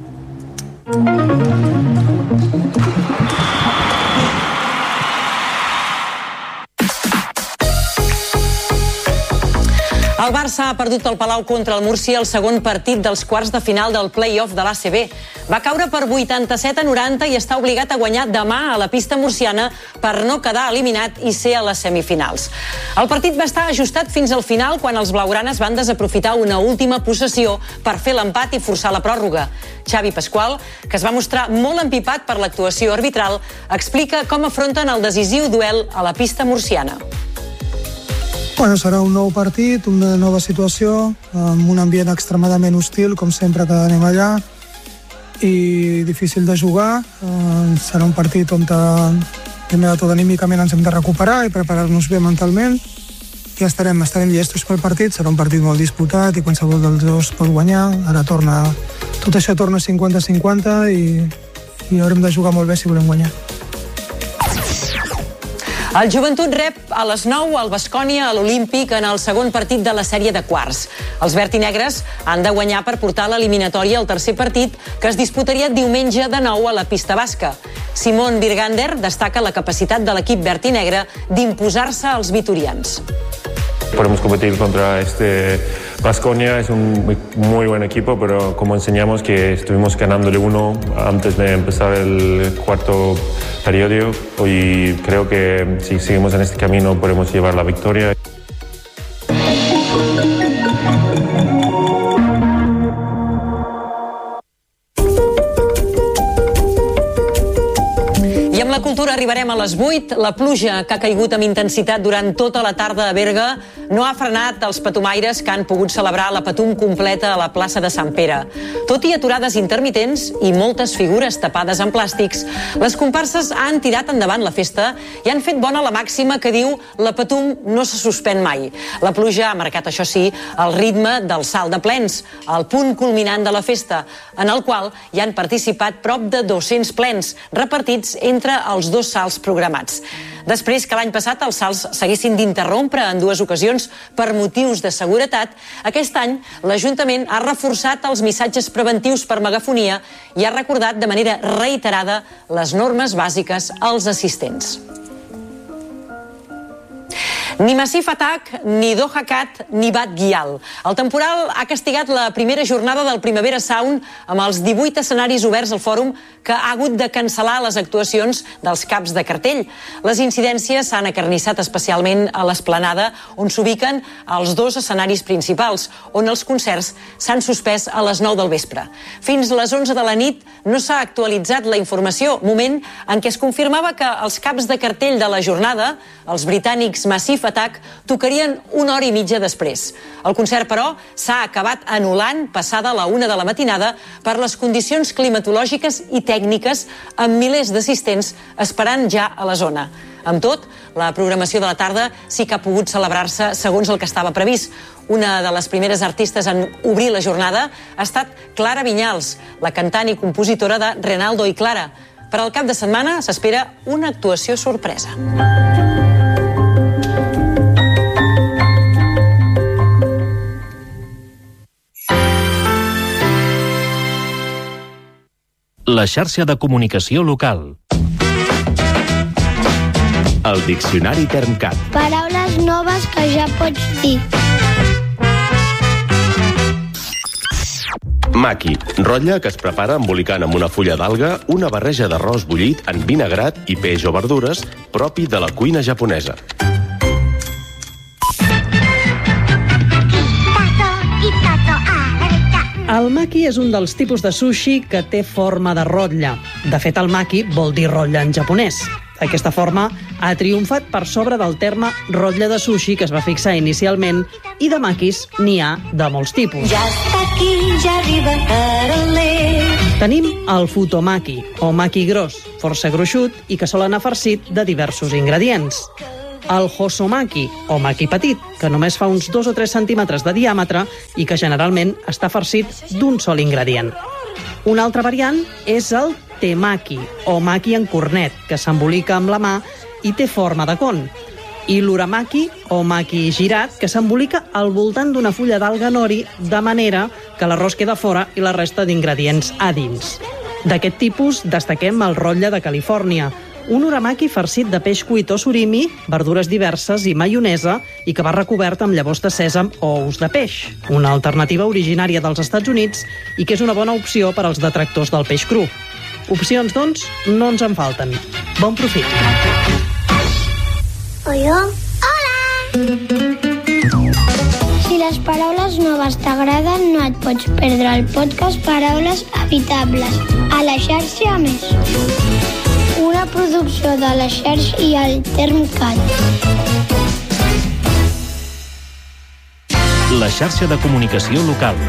El Barça ha perdut el Palau contra el Múrcia el segon partit dels quarts de final del play-off de l'A C B. Va caure per vuitanta-set a noranta i està obligat a guanyar demà a la pista murciana per no quedar eliminat i ser a les semifinals. El partit va estar ajustat fins al final quan els blaugranes van desaprofitar una última possessió per fer l'empat i forçar la pròrroga. Xavi Pasqual, que es va mostrar molt empipat per l'actuació arbitral, explica com afronten el decisiu duel a la pista murciana. Bueno, serà un nou partit, una nova situació, amb un ambient extremadament hostil, com sempre que anem allà, i difícil de jugar. Serà un partit on, primer de tot, anímicament ens hem de recuperar i preparar-nos bé mentalment. Ja estarem, estarem llestos pel partit, serà un partit molt disputat i qualsevol dels dos pot guanyar. Ara torna, tot això torna cinquanta cinquanta i, i haurem de jugar molt bé si volem guanyar. El Joventut rep a les nou al Baskonia a l'Olímpic en el segon partit de la sèrie de quarts. Els vertinegres han de guanyar per portar l'eliminatòria al tercer partit, que es disputaria diumenge de nou a la pista basca. Simon Birgander destaca la capacitat de l'equip vertinegre d'imposar-se als vitorians. Podemos competir contra este Baskonia, es un muy buen equipo, pero como enseñamos que estuvimos ganándole uno antes de empezar el cuarto periodo y creo que si seguimos en este camino podemos llevar la victoria. I amb la cultura arribarem a les vuit. La pluja que ha caigut amb intensitat durant tota la tarda a Berga no ha frenat els patumaires que han pogut celebrar la Patum completa a la plaça de Sant Pere. Tot i aturades intermitents i moltes figures tapades amb plàstics, les comparses han tirat endavant la festa i han fet bona la màxima que diu la Patum no se suspèn mai. La pluja ha marcat, això sí, el ritme del salt de plens, el punt culminant de la festa, en el qual hi han participat prop de dos-cents plens, repartits entre els dos salts programats. Després que l'any passat els salts s'haguessin d'interrompre en dues ocasions per motius de seguretat, aquest any l'Ajuntament ha reforçat els missatges preventius per megafonia i ha recordat de manera reiterada les normes bàsiques als assistents. Ni Massif Attack, ni Doha Cat, ni Bad Gyal. El temporal ha castigat la primera jornada del Primavera Sound amb els divuit escenaris oberts al fòrum que ha hagut de cancel·lar les actuacions dels caps de cartell. Les incidències s'han acarnissat especialment a l'Esplanada, on s'ubiquen els dos escenaris principals, on els concerts s'han suspès a les nou del vespre. Fins a les onze de la nit no s'ha actualitzat la informació, moment en què es confirmava que els caps de cartell de la jornada, els britànics Massif Attack, tocarien una hora i mitja després. El concert, però, s'ha acabat anul·lant passada la una de la matinada per les condicions climatològiques i tècniques, amb milers d'assistents esperant ja a la zona. Amb tot, la programació de la tarda sí que ha pogut celebrar-se segons el que estava previst. Una de les primeres artistes en obrir la jornada ha estat Clara Vinyals, la cantant i compositora de Renaldo i Clara. Per al cap de setmana s'espera una actuació sorpresa. La xarxa de comunicació local. El Diccionari Termcat. Paraules noves que ja pots dir. Maqui, rotlle que es prepara embolicant amb una fulla d'alga una barreja d'arròs bullit en vinagrat i peix o verdures propi de la cuina japonesa. El maki és un dels tipus de sushi que té forma de rotlle. De fet, el maki vol dir rotlle en japonès. Aquesta forma ha triomfat per sobre del terme rotlle de sushi que es va fixar inicialment i de makis n'hi ha de molts tipus. Ja està aquí, ja arriba Caroler. Tenim el futomaki, o maki gros, força gruixut i que sol anar farcit de diversos ingredients. El hosomaki, o maki petit, que només fa uns dos o tres centímetres de diàmetre i que generalment està farcit d'un sol ingredient. Una altra variant és el temaki, o maki en cornet, que s'embolica amb la mà i té forma de con. I l'uramaki, o maki girat, que s'embolica al voltant d'una fulla d'alga nori, de manera que l'arròs queda fora i la resta d'ingredients a dins. D'aquest tipus destaquem el rotlle de Califòrnia, un uramaki farcit de peix cuit o surimi, verdures diverses i maionesa, i que va recobert amb llavors de sèsam o ous de peix. Una alternativa originària dels Estats Units i que és una bona opció per als detractors del peix cru. Opcions, doncs, no ens en falten. Bon profit. Hola. Hola! Si les paraules noves t'agraden, no et pots perdre el podcast Paraules Habitables a la xarxa Més. Una producció de la xarxa i el Termcat. La xarxa de comunicació local.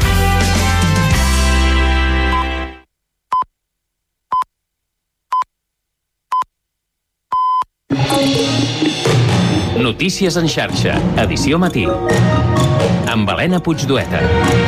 Notícies en xarxa, edició matí. Amb Helena Puigdueta.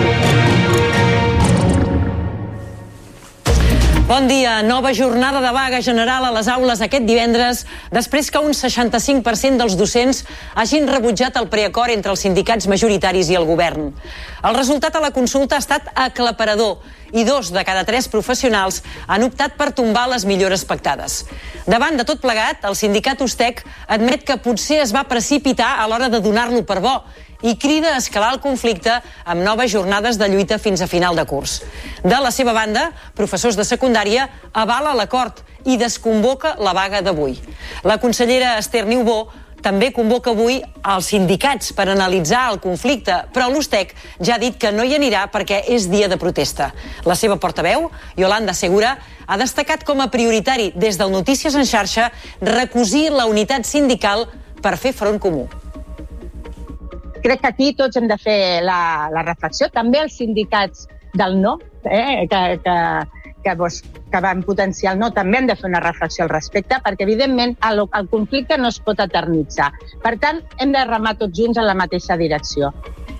Bon dia. Nova jornada de vaga general a les aules aquest divendres, després que un seixanta-cinc per cent dels docents hagin rebutjat el preacord entre els sindicats majoritaris i el govern. El resultat a la consulta ha estat aclaparador i dos de cada tres professionals han optat per tombar les millores pactades. Davant de tot plegat, el sindicat Ustec admet que potser es va precipitar a l'hora de donar-lo per bo i crida a escalar el conflicte amb noves jornades de lluita fins a final de curs. De la seva banda, professors de secundària avala l'acord i desconvoca la vaga d'avui. La consellera Esther Niubó també convoca avui els sindicats per analitzar el conflicte, però l'Ustec ja ha dit que no hi anirà perquè és dia de protesta. La seva portaveu, Yolanda Segura, ha destacat com a prioritari des del Notícies en xarxa recosir la unitat sindical per fer front comú. Crec que aquí tots hem de fer la, la reflexió, també els sindicats del no, eh, que, que, que, doncs, que van potenciar el no, també han de fer una reflexió al respecte, perquè evidentment el, el conflicte no es pot eternitzar. Per tant, hem de remar tots junts en la mateixa direcció.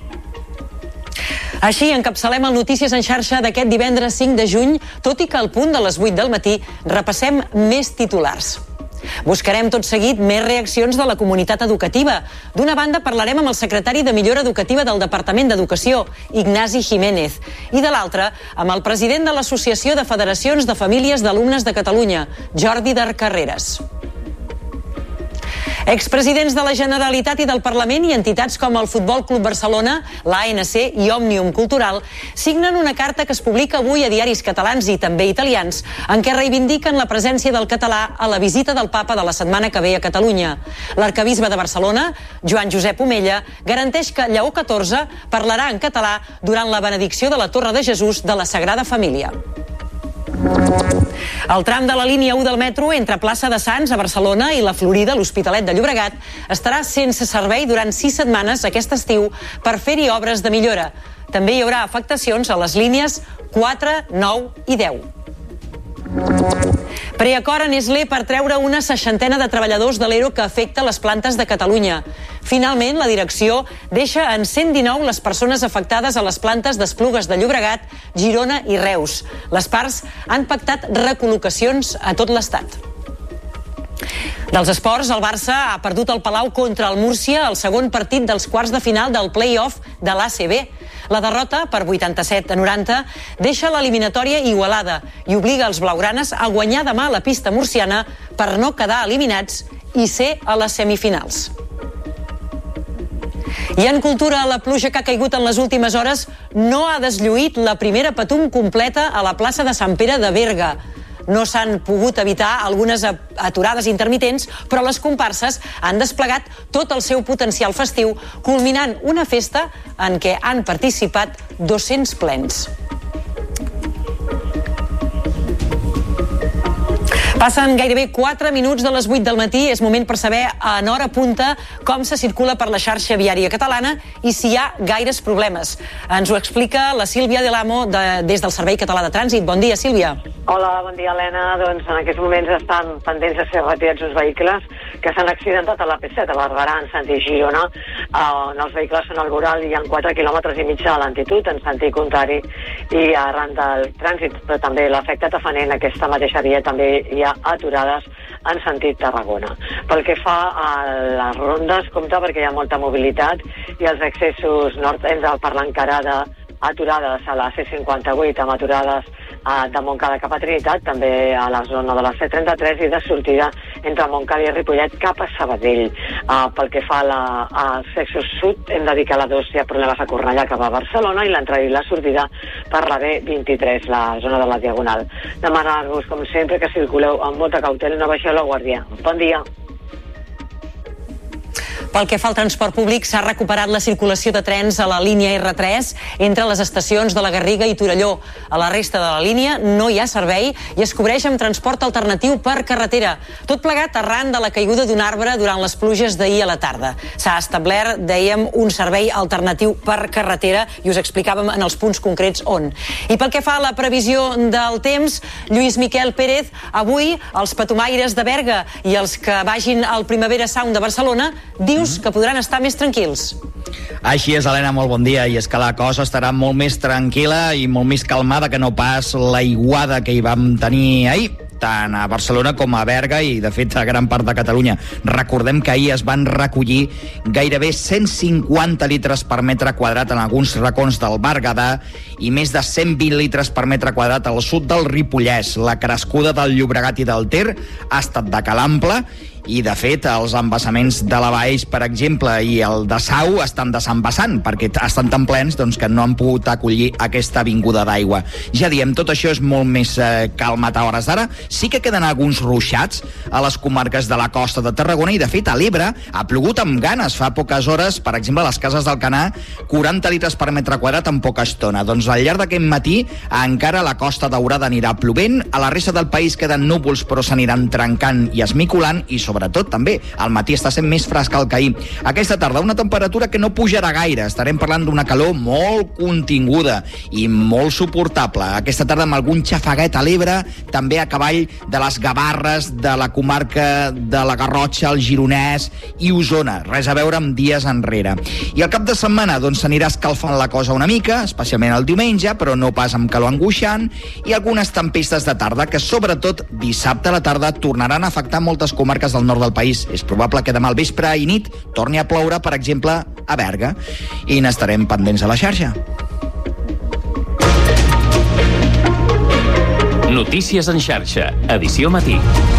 Així encapçalem el Notícies en xarxa d'aquest divendres cinc de juny, tot i que al punt de les vuit del matí repassem més titulars. Buscarem tot seguit més reaccions de la comunitat educativa. D'una banda parlarem amb el secretari de Millora Educativa del Departament d'Educació, Ignasi Jiménez, i de l'altra amb el president de l'Associació de Federacions de Famílies d'Alumnes de Catalunya, Jordi Darcarreras. Expresidents de la Generalitat i del Parlament i entitats com el Futbol Club Barcelona, l'A N C i Òmnium Cultural signen una carta que es publica avui a diaris catalans i també italians, en què reivindiquen la presència del català a la visita del papa de la setmana que ve a Catalunya. L'arcabisbe de Barcelona, Joan Josep Omella, garanteix que Lleó catorze parlarà en català durant la benedicció de la Torre de Jesús de la Sagrada Família. El tram de la línia u del metro entre Plaça de Sants a Barcelona i la Florida, l'Hospitalet de Llobregat, estarà sense servei durant sis setmanes aquest estiu per fer-hi obres de millora. També hi haurà afectacions a les línies quatre, nou i deu. Preacord a Nestlé per treure una seixantena de treballadors de l'E R O que afecta les plantes de Catalunya. Finalment, la direcció deixa en cent dinou les persones afectades a les plantes d'Esplugues de Llobregat, Girona i Reus. Les parts han pactat recol·locacions a tot l'Estat. Dels esports, el Barça ha perdut el Palau contra el Múrcia al segon partit dels quarts de final del play-off de l'A C B. La derrota, per vuitanta-set a noranta, deixa l'eliminatòria igualada i obliga els blaugranes a guanyar demà la pista murciana per no quedar eliminats i ser a les semifinals. I en cultura, la pluja que ha caigut en les últimes hores no ha deslluït la primera Patum completa a la plaça de Sant Pere de Berga. No s'han pogut evitar algunes aturades intermitents, però les comparses han desplegat tot el seu potencial festiu, culminant una festa en què han participat dos-cents plens. Passen gairebé quatre minuts de les vuit del matí. És moment per saber en hora punta com se circula per la xarxa viària catalana i si hi ha gaires problemes. Ens ho explica la Sílvia Del Amo de, des del Servei Català de Trànsit. Bon dia, Sílvia. Hola, bon dia, Helena. Doncs en aquests moments estan pendents de ser retirats uns vehicles que s'han accidentat a la P set, a Barberà, en sentit Girona, on els vehicles són al voral i hi ha quatre quilòmetres i mig de lentitud en sentit contrari i arran del trànsit, però també l'efecte tafaner, aquesta mateixa via també hi ha aturades en sentit Tarragona. Pel que fa a les rondes, compte perquè hi ha molta mobilitat i els accessos nord entre per l'encarada aturades a la C cinquanta-vuit amb aturades eh, de Montcada cap a Trinitat, també a la zona de la C trenta-tres i de sortida entre Montcada i Ripollet cap a Sabadell. Eh, pel que fa a la, als accessos sud, hem de dir que a la dos hi ha problemes a Cornellà cap a Barcelona i l'entrada i la sortida per la B vint-i-tres, la zona de la Diagonal. Demanar-vos, com sempre, que circuleu amb molta cautela i no baixeu la guàrdia. Bon dia. Pel que fa al transport públic, s'ha recuperat la circulació de trens a la línia erre tres entre les estacions de la Garriga i Torelló. A la resta de la línia no hi ha servei i es cobreix amb transport alternatiu per carretera. Tot plegat arran de la caiguda d'un arbre durant les pluges d'ahir a la tarda. S'ha establert, dèiem, un servei alternatiu per carretera i us explicàvem en els punts concrets on. I pel que fa a la previsió del temps, Lluís Miquel Pérez, avui els patumaires de Berga i els que vagin al Primavera Sound de Barcelona diu que podran estar més tranquils. Així és, Helena, molt bon dia. I és que la cosa estarà molt més tranquil·la i molt més calmada que no pas l'aiguada que hi vam tenir ahir, tant a Barcelona com a Berga i, de fet, a gran part de Catalunya. Recordem que ahir es van recollir gairebé cent cinquanta litres per metre quadrat en alguns racons del Berguedà i més de cent vint litres per metre quadrat al sud del Ripollès. La crescuda del Llobregat i del Ter ha estat de calample i, de fet, els embassaments de la Baix, per exemple, i el de Sau estan desembassant, perquè estan tan plens doncs, que no han pogut acollir aquesta vinguda d'aigua. Ja diem, tot això és molt més eh, calmat a hores d'ara. Sí que queden alguns ruixats a les comarques de la costa de Tarragona i, de fet, a l'Ebre ha plogut amb ganes fa poques hores, per exemple, a les Cases d'Alcanar, quaranta litres per metre quadrat en poca estona. Doncs al llarg d'aquest matí encara la Costa Daurada anirà plovent, a la resta del país queden núvols però s'aniran trencant i esmicolant i, sobretot, també, al matí està sent més frescal que ahir. Aquesta tarda una temperatura que no pujarà gaire, estarem parlant d'una calor molt continguda i molt suportable. Aquesta tarda amb algun xafaguet a l'Ebre, també a cavall de les Gavarres, de la comarca de la Garrotxa, el Gironès i Osona, res a veure amb dies enrere. I al cap de setmana doncs s'anirà escalfant la cosa una mica, especialment el diumenge, però no pas amb calor angoixant, i algunes tempestes de tarda que, sobretot dissabte a la tarda, tornaran a afectar moltes comarques del nord del país. És probable que demà al vespre i nit torni a ploure, per exemple, a Berga. I n'estarem pendents a la xarxa. Notícies en xarxa, edició matí.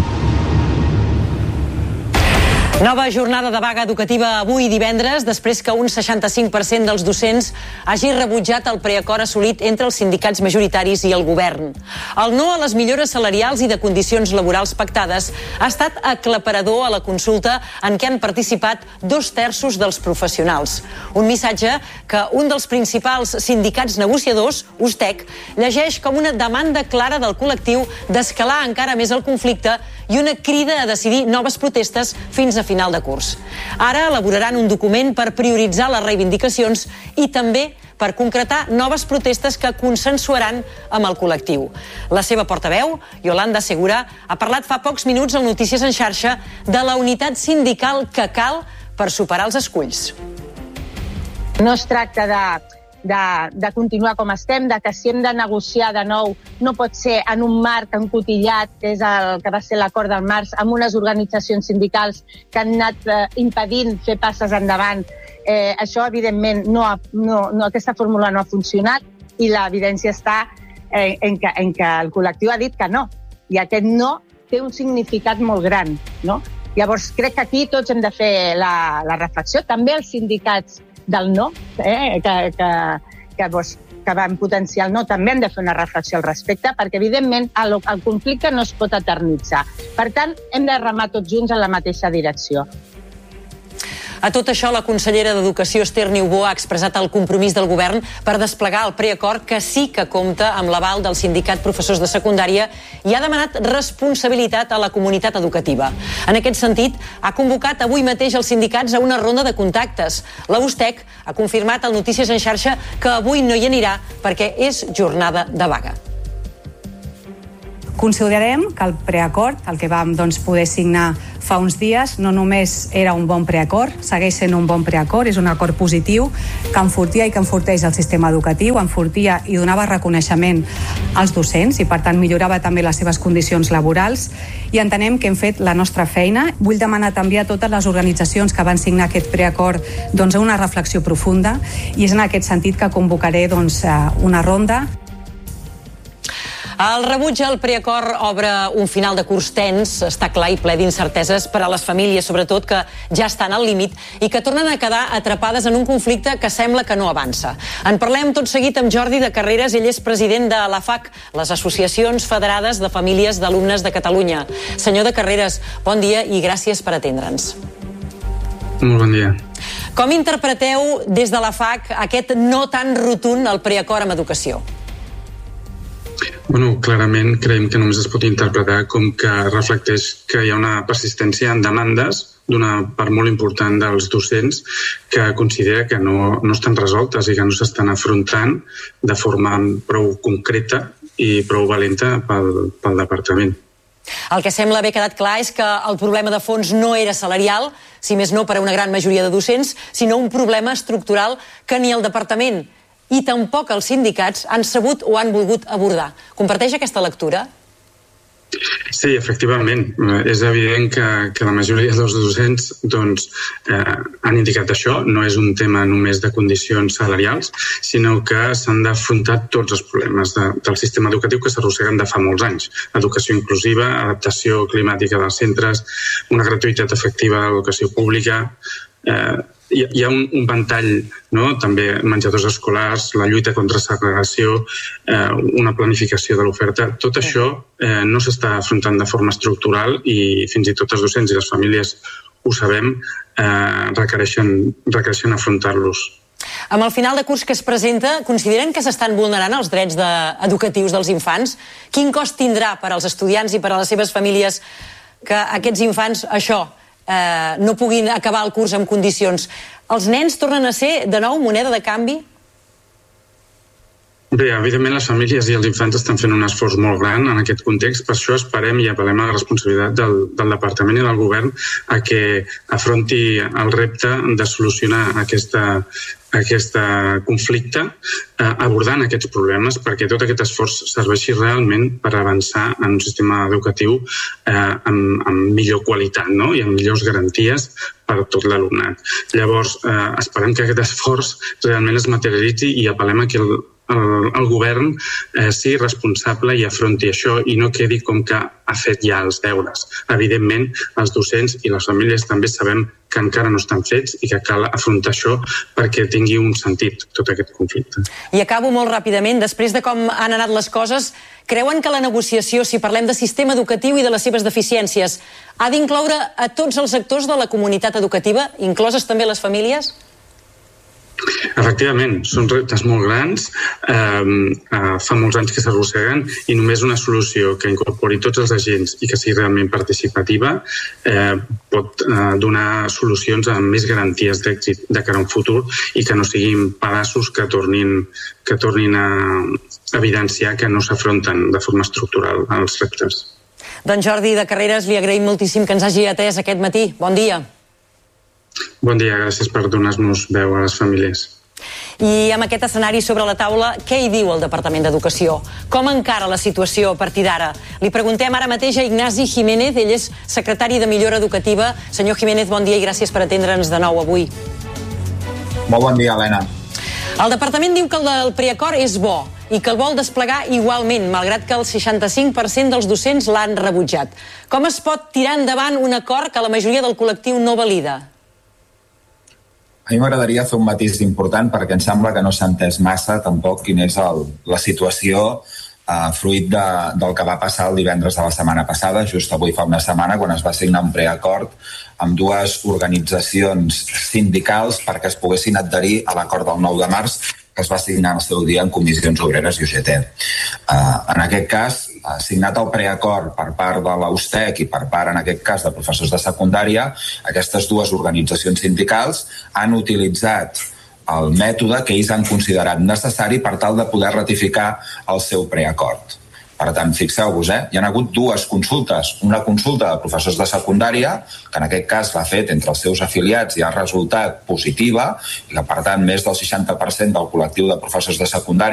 Nova jornada de vaga educativa avui divendres, després que un seixanta-cinc per cent dels docents hagi rebutjat el preacord assolit entre els sindicats majoritaris i el govern. El no a les millores salarials i de condicions laborals pactades ha estat aclaparador a la consulta en què han participat dos terços dels professionals. Un missatge que un dels principals sindicats negociadors, Ustec, llegeix com una demanda clara del col·lectiu d'escalar encara més el conflicte i una crida a decidir noves protestes fins a final de curs. Ara elaboraran un document per prioritzar les reivindicacions i també per concretar noves protestes que consensuaran amb el col·lectiu. La seva portaveu, Yolanda Segura, ha parlat fa pocs minuts al Notícies en xarxa de la unitat sindical que cal per superar els esculls. No es tracta de De, de continuar com estem, de que si hem de negociar de nou no pot ser en un marc encotillat, que és el que va ser l'acord del març, amb unes organitzacions sindicals que han anat eh, impedint fer passes endavant. Eh, això, evidentment, no ha, no, no, aquesta fórmula no ha funcionat i l'evidència està eh, en, que, en que el col·lectiu ha dit que no. I aquest no té un significat molt gran, no? Llavors, crec que aquí tots hem de fer la, la reflexió. També els sindicats del no, eh, que, que, que, doncs, que van potenciar el no, també hem de fer una reflexió al respecte, perquè, evidentment, el, el conflicte no es pot eternitzar. Per tant, hem de remar tots junts en la mateixa direcció. A tot això, la consellera d'Educació, Esther Niubó, ha expressat el compromís del govern per desplegar el preacord, que sí que compta amb l'aval del sindicat professors de secundària, i ha demanat responsabilitat a la comunitat educativa. En aquest sentit, ha convocat avui mateix els sindicats a una ronda de contactes. La USTEC ha confirmat al Notícies en xarxa que avui no hi anirà perquè és jornada de vaga. Considerem que el preacord, el que vam doncs, poder signar fa uns dies, no només era un bon preacord, segueix sent un bon preacord, és un acord positiu que enfortia i que enforteix el sistema educatiu, enfortia i donava reconeixement als docents i, per tant, millorava també les seves condicions laborals, i entenem que hem fet la nostra feina. Vull demanar també a totes les organitzacions que van signar aquest preacord doncs, una reflexió profunda, i és en aquest sentit que convocaré doncs, una ronda. El rebuig al preacord obre un final de curs tens, està clar, i ple d'incerteses per a les famílies, sobretot, que ja estan al límit i que tornen a quedar atrapades en un conflicte que sembla que no avança. En parlem tot seguit amb Jordi de Carreras, ell és president de l'A F A C, les Associacions Federades de Famílies d'Alumnes de Catalunya. Senyor de Carreras, bon dia i gràcies per atendre'ns. Molt bon dia. Com interpreteu des de l'A F A C aquest no tan rotund al preacord amb educació? Bueno, clarament creiem que només es pot interpretar com que reflecteix que hi ha una persistència en demandes d'una part molt important dels docents que considera que no, no estan resoltes i que no s'estan afrontant de forma prou concreta i prou valenta pel, pel departament. El que sembla haver quedat clar és que el problema de fons no era salarial, si més no per a una gran majoria de docents, sinó un problema estructural que ni el departament i tampoc els sindicats han sabut o han volgut abordar. Comparteix aquesta lectura? Sí, efectivament. És evident que, que la majoria dels docents doncs, eh, han indicat això. No és un tema només de condicions salarials, sinó que s'han d'afrontar tots els problemes de, del sistema educatiu que s'arrosseguen de fa molts anys. Educació inclusiva, adaptació climàtica dels centres, una gratuïtat efectiva de l'educació pública. Eh, hi, hi ha un, un ventall, no? També menjadors escolars, la lluita contra la segregació, eh, una planificació de l'oferta. Tot això eh, no s'està afrontant de forma estructural i fins i tot els docents i les famílies ho sabem, eh, requereixen, requereixen afrontar-los. Amb el final de curs que es presenta, consideren que s'estan vulnerant els drets de, educatius dels infants? Quin cost tindrà per als estudiants i per a les seves famílies que aquests infants, això, Eh, no puguin acabar el curs en condicions? Els nens tornen a ser, de nou, moneda de canvi? Bé, evidentment les famílies i els infants estan fent un esforç molt gran en aquest context, per això esperem i apel·lem a la responsabilitat del, del Departament i del Govern a que afronti el repte de solucionar aquesta aquest conflicte, eh, abordant aquests problemes perquè tot aquest esforç serveixi realment per avançar en un sistema educatiu eh, amb, amb millor qualitat, no? I amb millors garanties per a tot l'alumnat. Llavors, eh, esperem que aquest esforç realment es materialitzi i apel·lem a que el, el, el govern eh, sigui responsable i afronti això i no quedi com que ha fet ja els deures. Evidentment, els docents i les famílies també sabem que encara no estan fets i que cal afrontar això perquè tingui un sentit tot aquest conflicte. I acabo molt ràpidament. Després de com han anat les coses, creuen que la negociació, si parlem de sistema educatiu i de les seves deficiències, ha d'incloure a tots els actors de la comunitat educativa, incloses també les famílies? Efectivament, són reptes molt grans, eh, eh, fa molts anys que s'arrosseguen i només una solució que incorpori tots els agents i que sigui realment participativa eh, pot eh, donar solucions amb més garanties d'èxit de cara a un futur i que no siguin pedaços que tornin, que tornin a evidenciar que no s'afronten de forma estructural als reptes. Doncs Jordi de Carreras, li agraïm moltíssim que ens hagi atès aquest matí. Bon dia. Bon dia, gràcies per donar-nos veu a les famílies. I amb aquest escenari sobre la taula, què hi diu el Departament d'Educació? Com encara la situació a partir d'ara? Li preguntem ara mateix a Ignasi Jiménez, ell és secretari de Millora Educativa. Senyor Jiménez, bon dia i gràcies per atendre'ns de nou avui. Molt bon dia, Helena. El Departament diu que el del preacord és bo. i que el vol desplegar igualment, malgrat que el seixanta-cinc per cent dels docents l'han rebutjat. Com es pot tirar endavant un acord que la majoria del col·lectiu no valida? A mi m'agradaria fer un matís important perquè em sembla que no s'ha entès massa tampoc quina és el, la situació eh, fruit de, del que va passar el divendres de la setmana passada, just avui fa una setmana, quan es va signar un preacord amb dues organitzacions sindicals perquè es poguessin adherir a l'acord del nou de març que es va signar al seu dia en Comissions Obreres i U G T. Uh, en aquest cas, uh, signat el preacord per part de la U S T E C i per part, en aquest cas, de professors de secundària, aquestes dues organitzacions sindicals han utilitzat el mètode que ells han considerat necessari per tal de poder ratificar el seu preacord. Per tant, fixeu-vos, eh? Hi ha hagut dues consultes. Una consulta de professors de secundària, que en aquest cas l'ha fet entre els seus afiliats i ha resultat positiva, i que, per tant, més del seixanta per cent del col·lectiu de professors de secundària